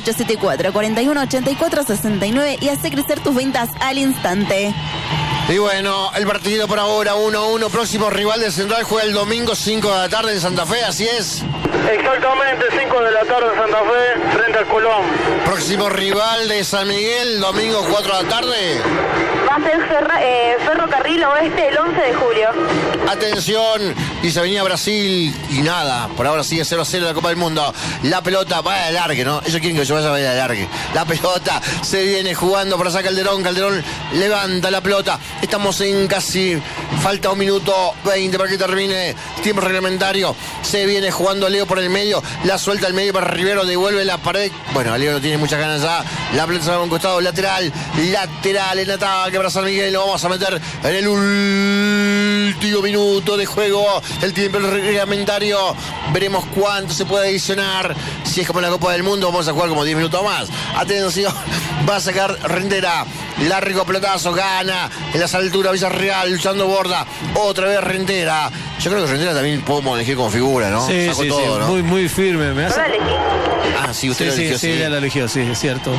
3874-418469 y hace crecer tus ventas al instante. Y bueno, el partido por ahora 1-1. Próximo rival de Central juega el domingo 5 de la tarde en Santa Fe, así es. Exactamente, 5 de la tarde en Santa Fe, frente al Colón. Próximo rival de San Miguel, domingo 4 de la tarde. Va a ser Ferrocarril Oeste el 11 de julio. Atención, y se venía Brasil y nada, por ahora sigue 0-0 la Copa del Mundo. La pelota va de alargue, ¿no? Ellos quieren que yo vaya de alargue. La pelota se viene jugando para sacar Calderón. Calderón levanta la pelota. Estamos en casi, falta 1 minuto 20 para que termine tiempo reglamentario. Se viene jugando Leo por el medio, la suelta al medio para Rivero, devuelve la pared. Bueno, Leo no tiene muchas ganas ya. La pelota se va a un costado, lateral en ataque para San Miguel. Lo vamos a meter en el último minuto de juego. El tiempo reglamentario. Veremos cuánto se puede adicionar. Si es como en la Copa del Mundo, vamos a jugar como 10 minutos más. Atención, va a sacar Rendera. Largo pelotazo, gana en las alturas Villarreal, luchando Borda. Otra vez Rendera. Yo creo que Rendera también podemos elegir como figura, ¿no? Sí, Sacó sí, todo, sí. ¿no? Muy, muy firme. Me Yo hace... la elegí. Ah, sí, usted lo eligió, sí, ella la eligió, sí, es cierto.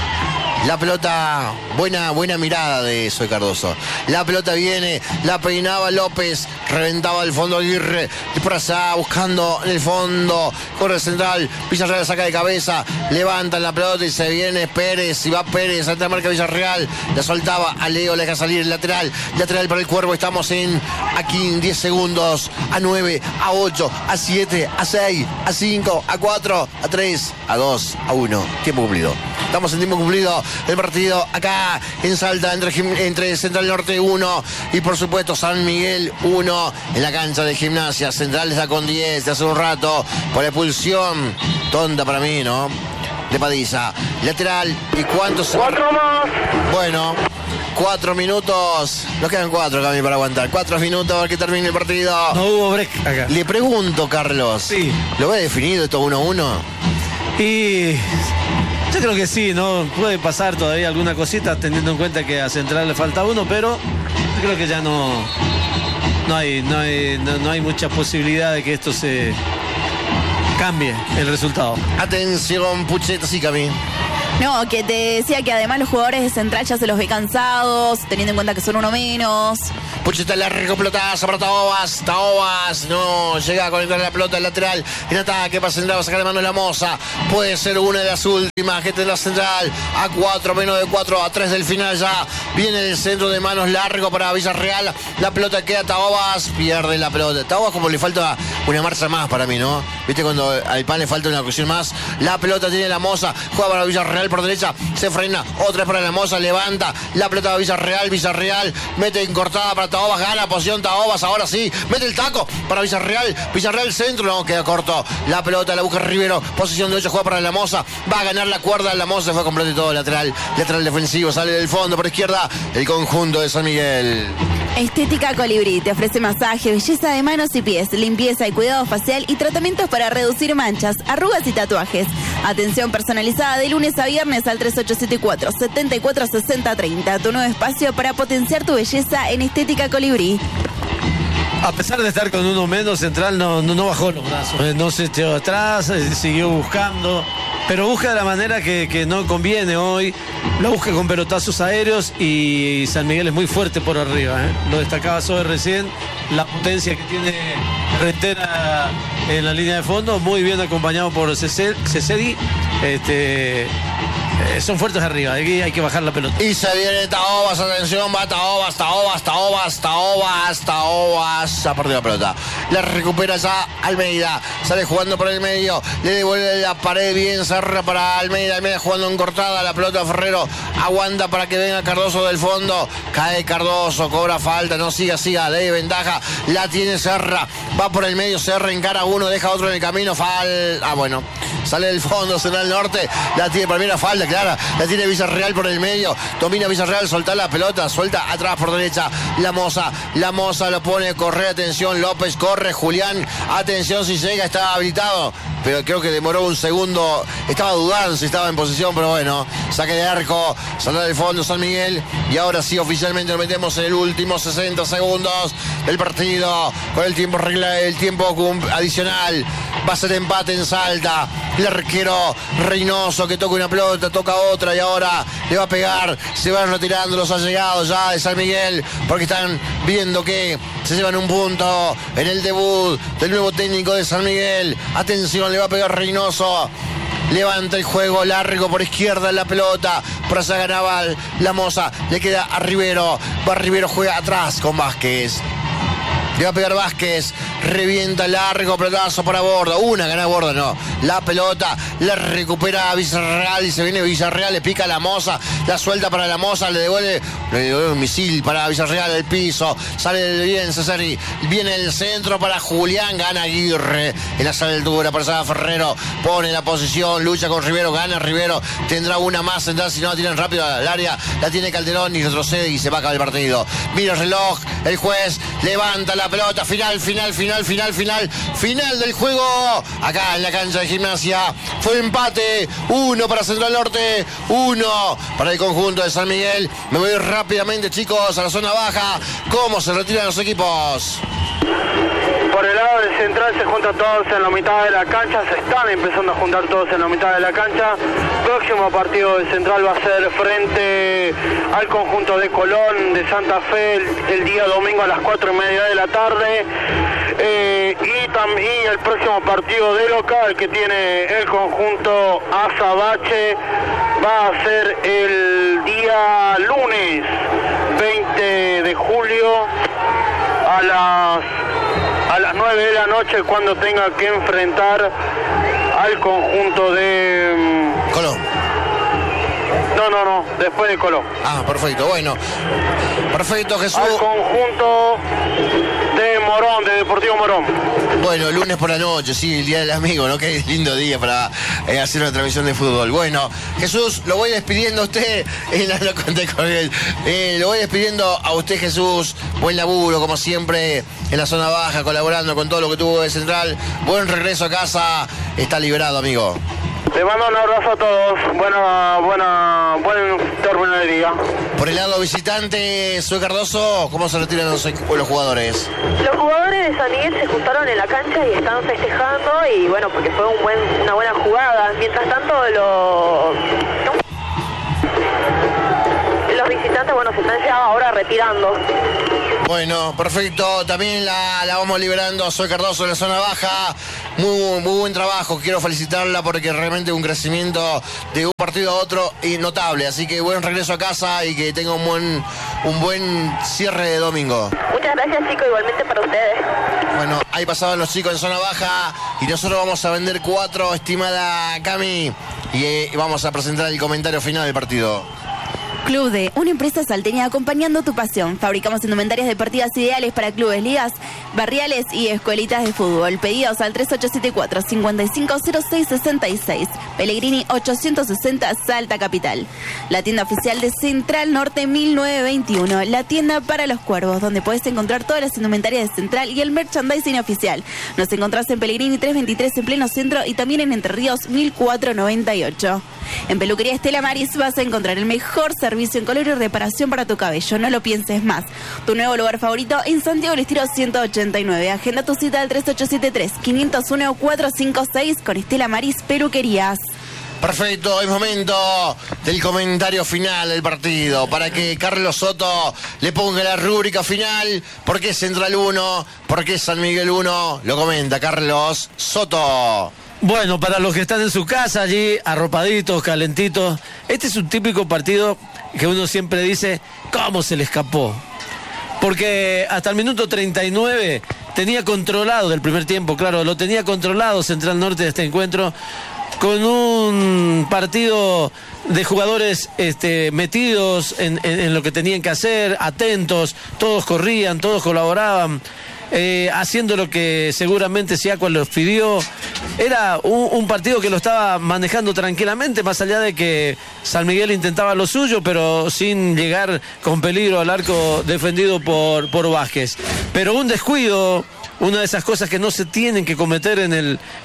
La pelota, buena mirada de Zoe Cardoso. La pelota viene, la peinaba López, reventaba el fondo Aguirre, y por allá buscando en el fondo, corre central, Villarreal saca de cabeza, levantan la pelota y se viene Pérez, y va Pérez, ante la marca Villarreal, la soltaba a Leo, le deja salir el lateral para el Cuervo. Estamos aquí en 10 segundos, a 9, a 8, a 7, a 6, a 5, a 4, a 3, a 2, a 1, tiempo cumplido. Estamos en tiempo cumplido. El partido acá en Salta entre Central Norte 1 y por supuesto San Miguel 1 en la cancha de Gimnasia. Central está con 10 de hace un rato por expulsión tonta para mí, ¿no? De Padilla. Lateral. ¿Y cuántos? 4 más. Bueno, 4 minutos. Nos quedan 4, Cami, para aguantar. 4 minutos para que termine el partido. No hubo break acá. Le pregunto, Carlos. Sí. ¿Lo ve definido esto 1-1? Y yo creo que sí, ¿no? Puede pasar todavía alguna cosita, teniendo en cuenta que a Central le falta uno, pero yo creo que ya no hay mucha posibilidad de que esto se cambie el resultado. Atención, Pucheta, sí, Cami. No, que te decía que además los jugadores de Central ya se los ve cansados, teniendo en cuenta que son uno menos. Pucheta largo, pelotazo para Taobas. Taobas no llega a conectar la pelota al lateral. En ataque para Central, va a sacar de mano la Moza. Puede ser una de las últimas que tendrá Central. A 4, menos de 4, a 3 del final ya. Viene el centro de manos largo para Villarreal. La pelota queda Taobas, pierde la pelota. Taobas como le falta una marcha más para mí, ¿no? Viste cuando al pan le falta una cuestión más. La pelota tiene la Moza, juega para Villarreal por derecha, se frena, otra vez para la Moza, levanta la pelota de Villarreal. Villarreal mete en cortada para Taobas, gana posición Taobas, ahora sí, mete el taco para Villarreal. Villarreal centro, no, queda corto. La pelota la busca Rivero, posición de 8, juega para la Moza, va a ganar la cuerda. La Moza fue completo y todo lateral defensivo, sale del fondo por izquierda el conjunto de San Miguel. Estética Colibrí te ofrece masaje, belleza de manos y pies, limpieza y cuidado facial y tratamientos para reducir manchas, arrugas y tatuajes. Atención personalizada de lunes a viernes al 3874-746030. Tu nuevo espacio para potenciar tu belleza en Estética Colibrí. A pesar de estar con uno menos, Central no bajó los brazos. No se echó atrás, siguió buscando. Pero busca de la manera que no conviene hoy. Lo busca con pelotazos aéreos y San Miguel es muy fuerte por arriba. Lo destacaba Sobe recién. La potencia que tiene Rentera en la línea de fondo. Muy bien acompañado por Cesedi. Son fuertes arriba, aquí hay que bajar la pelota. Y se viene Taobas, atención, va Taobas. Ha perdido la pelota. La recupera ya Almeida. Sale jugando por el medio. Le devuelve la pared bien cerra para Almeida. Almeida jugando en cortada. La pelota Ferrero aguanta para que venga Cardoso del fondo. Cae Cardoso, cobra falta. No siga, de ventaja. La tiene Serra. Va por el medio, Serra encara uno, deja otro en el camino. Bueno. Sale del fondo, Central Norte. La tiene para mí la falta, clara. La tiene Villarreal por el medio. Domina Villarreal, solta la pelota. Suelta atrás por derecha. La Moza lo pone, corre, atención. López corre, Julián. Atención si llega, está habilitado. Pero creo que demoró un segundo. Estaba dudando si estaba en posición, pero bueno. Saque de arco. Sale del fondo San Miguel. Y ahora sí, oficialmente nos metemos en el último 60 segundos del partido. Con el tiempo adicional. Va a ser empate en Salta. El arquero Reynoso que toca una pelota, toca otra y ahora le va a pegar. Se van retirando los allegados ya de San Miguel porque están viendo que se llevan un punto en el debut del nuevo técnico de San Miguel. Atención, le va a pegar Reynoso. Levanta el juego largo por izquierda la pelota. Por allá ganaba la Moza. Le queda a Rivero. Va Rivero, juega atrás con Vázquez. Le va a pegar Vázquez, revienta largo, pelotazo para Borda. Gana Borda, no. La pelota la recupera Villarreal y se viene Villarreal, le pica a la Moza, la suelta para la Moza, le devuelve un misil para Villarreal al piso. Sale bien Cesari, viene el centro para Julián, gana Aguirre. En la altura para Saba Ferrero, pone la posición, lucha con Rivero, gana Rivero. Tendrá una más central, si no la tiran rápido al área. La tiene Calderón y retrocede y se va a acabar el partido. Mira el reloj, el juez levanta la pelota, final del juego, acá en la cancha de Gimnasia. Fue empate, 1 para Central Norte, 1 para el conjunto de San Miguel. Me voy rápidamente, chicos, a la zona baja. ¿Cómo se retiran los equipos? Por el lado del Central se juntan todos en la mitad de la cancha, se están empezando a juntar todos en la mitad de la cancha. Próximo partido de Central va a ser frente al conjunto de Colón de Santa Fe el día domingo a las 4:30 de la tarde. Y el próximo partido de local que tiene el conjunto Azabache va a ser el día lunes 20 de julio a las 9 de la noche, cuando tenga que enfrentar al conjunto de Colón. No, después de Colón. Perfecto, bueno. Perfecto, Jesús. Al conjunto de Morón, de Deportivo Morón. Bueno, lunes por la noche, sí, el Día del Amigo, ¿no? Qué lindo día para hacer una transmisión de fútbol. Bueno, Jesús, lo voy despidiendo a usted. Lo conté con él. Lo voy despidiendo a usted, Jesús. Buen laburo, como siempre, en la zona baja, colaborando con todo lo que tuvo de Central. Buen regreso a casa. Está liberado, amigo. Le mando un abrazo a todos. Buen término del día. Por el lado visitante, Zoe Cardoso, ¿cómo se retiran los jugadores? Los jugadores de San Miguel se juntaron en la cancha y están festejando y bueno, porque fue una buena jugada. Mientras tanto, los visitantes, bueno, se están ya ahora retirando. Bueno, perfecto. También la vamos liberando a Zoe Cardoso en la zona baja. Muy buen trabajo. Quiero felicitarla porque realmente un crecimiento de un partido a otro y notable. Así que buen regreso a casa y que tenga un buen cierre de domingo. Muchas gracias, chicos, igualmente para ustedes. Bueno, ahí pasaban los chicos en zona baja y nosotros vamos a vender 4, estimada Cami, y vamos a presentar el comentario final del partido. Club D, una empresa salteña acompañando tu pasión. Fabricamos indumentarias deportivas ideales para clubes, ligas, barriales y escuelitas de fútbol. Pedidos al 3874-550666. Pellegrini 860, Salta Capital. La tienda oficial de Central Norte 1921. La tienda para los cuervos, donde puedes encontrar todas las indumentarias de Central y el merchandising oficial. Nos encontrás en Pellegrini 323 en pleno centro y también en Entre Ríos 1498. En Peluquería Estela Maris vas a encontrar el mejor servicio en color y reparación para tu cabello. No lo pienses más. Tu nuevo lugar favorito en Santiago del Estero 189. Agenda tu cita al 3873-501-456 con Estela Maris Peluquerías. Perfecto, es momento del comentario final del partido para que Carlos Soto le ponga la rúbrica final. ¿Por qué Central 1? ¿Por qué San Miguel 1? Lo comenta Carlos Soto. Bueno, para los que están en su casa allí, arropaditos, calentitos, este es un típico partido que uno siempre dice, ¿cómo se le escapó? Porque hasta el minuto 39 tenía controlado del primer tiempo, claro, lo tenía controlado Central Norte de este encuentro, con un partido de jugadores metidos en lo que tenían que hacer, atentos, todos corrían, todos colaboraban. Haciendo lo que seguramente Siacua los pidió. Era un partido que lo estaba manejando tranquilamente, más allá de que San Miguel intentaba lo suyo, pero sin llegar con peligro al arco defendido por Vázquez. Pero un descuido, una de esas cosas que no se tienen que cometer en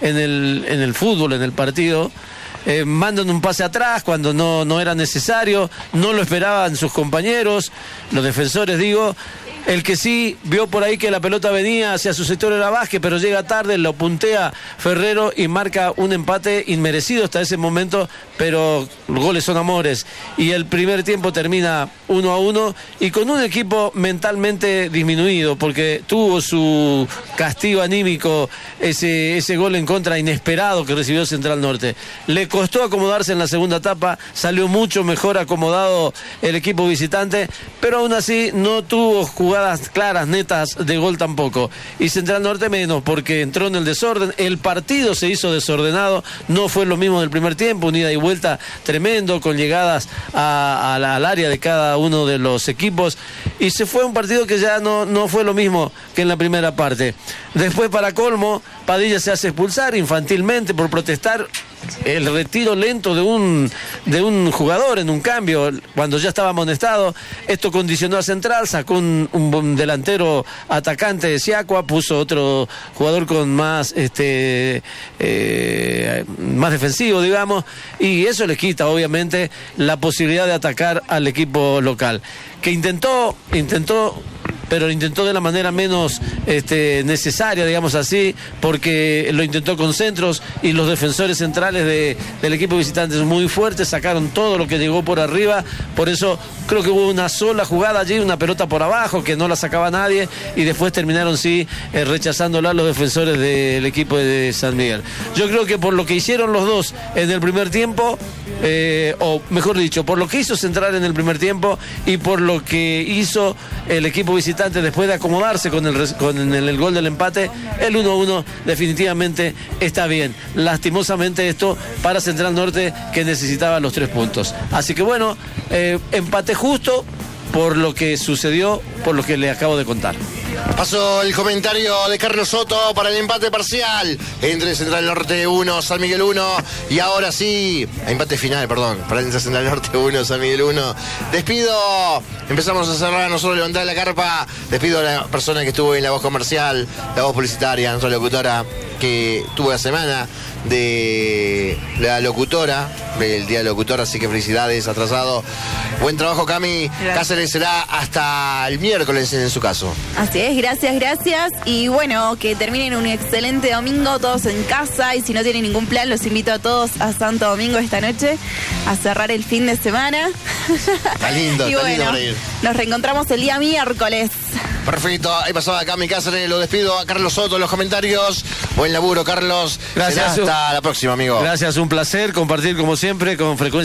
el fútbol, en el partido. Mandan un pase atrás cuando no era necesario, no lo esperaban sus compañeros, los defensores digo. El que sí vio por ahí que la pelota venía hacia su sector era Vázquez, pero llega tarde, lo puntea Ferrero y marca un empate inmerecido hasta ese momento, pero goles son amores. Y el primer tiempo termina 1-1 y con un equipo mentalmente disminuido, porque tuvo su castigo anímico ese gol en contra inesperado que recibió Central Norte. Le costó acomodarse en la segunda etapa, salió mucho mejor acomodado el equipo visitante, pero aún así no tuvo jugadas claras, netas de gol tampoco. Y Central Norte menos, porque entró en el desorden, el partido se hizo desordenado, no fue lo mismo del primer tiempo, un ida y vuelta tremendo, con llegadas al área de cada uno de los equipos, y se fue un partido que ya no fue lo mismo que en la primera parte. Después, para colmo, Padilla se hace expulsar infantilmente por protestar el retiro lento de un jugador en un cambio cuando ya estaba amonestado. Esto condicionó a Central, sacó un delantero atacante de Siacua, puso otro jugador con más más defensivo, digamos, y eso le quita obviamente la posibilidad de atacar al equipo local, que intentó, pero lo intentó de la manera menos necesaria, digamos así, porque lo intentó con centros y los defensores centrales del equipo visitante son muy fuertes, sacaron todo lo que llegó por arriba. Por eso creo que hubo una sola jugada allí, una pelota por abajo que no la sacaba nadie, y después terminaron rechazándola los defensores del equipo de San Miguel. Yo creo que por lo que hicieron los dos en el primer tiempo, o mejor dicho, por lo que hizo Central en el primer tiempo y por lo que hizo el equipo visitante después de acomodarse con el gol del empate, el 1-1 definitivamente está bien. Lastimosamente esto para Central Norte, que necesitaba los 3 puntos. Así que bueno, empate justo por lo que sucedió, por lo que le acabo de contar. Pasó el comentario de Carlos Soto para el empate parcial entre Central Norte 1, San Miguel 1. Y ahora sí, empate final, perdón, para entre Central Norte 1, San Miguel 1. Despido, empezamos a cerrar, nosotros levantar la carpa. Despido a la persona que estuvo en la voz comercial, la voz publicitaria, nuestra locutora, que tuvo la semana de la locutora, del día de locutora, así que felicidades, atrasado. Buen trabajo, Cami. Gracias. Cáceres será hasta el miércoles en su caso. Así es, gracias. Y bueno, que terminen un excelente domingo todos en casa. Y si no tienen ningún plan, los invito a todos a Santo Domingo esta noche a cerrar el fin de semana. Está lindo, y está lindo bueno, para ir. nos reencontramos el día miércoles. Perfecto, ahí pasaba Cami Cáceres, lo despido a Carlos Soto en los comentarios. Buen laburo, Carlos. Gracias. Será hasta la próxima, amigo. Gracias, un placer compartir como siempre con Frecuencia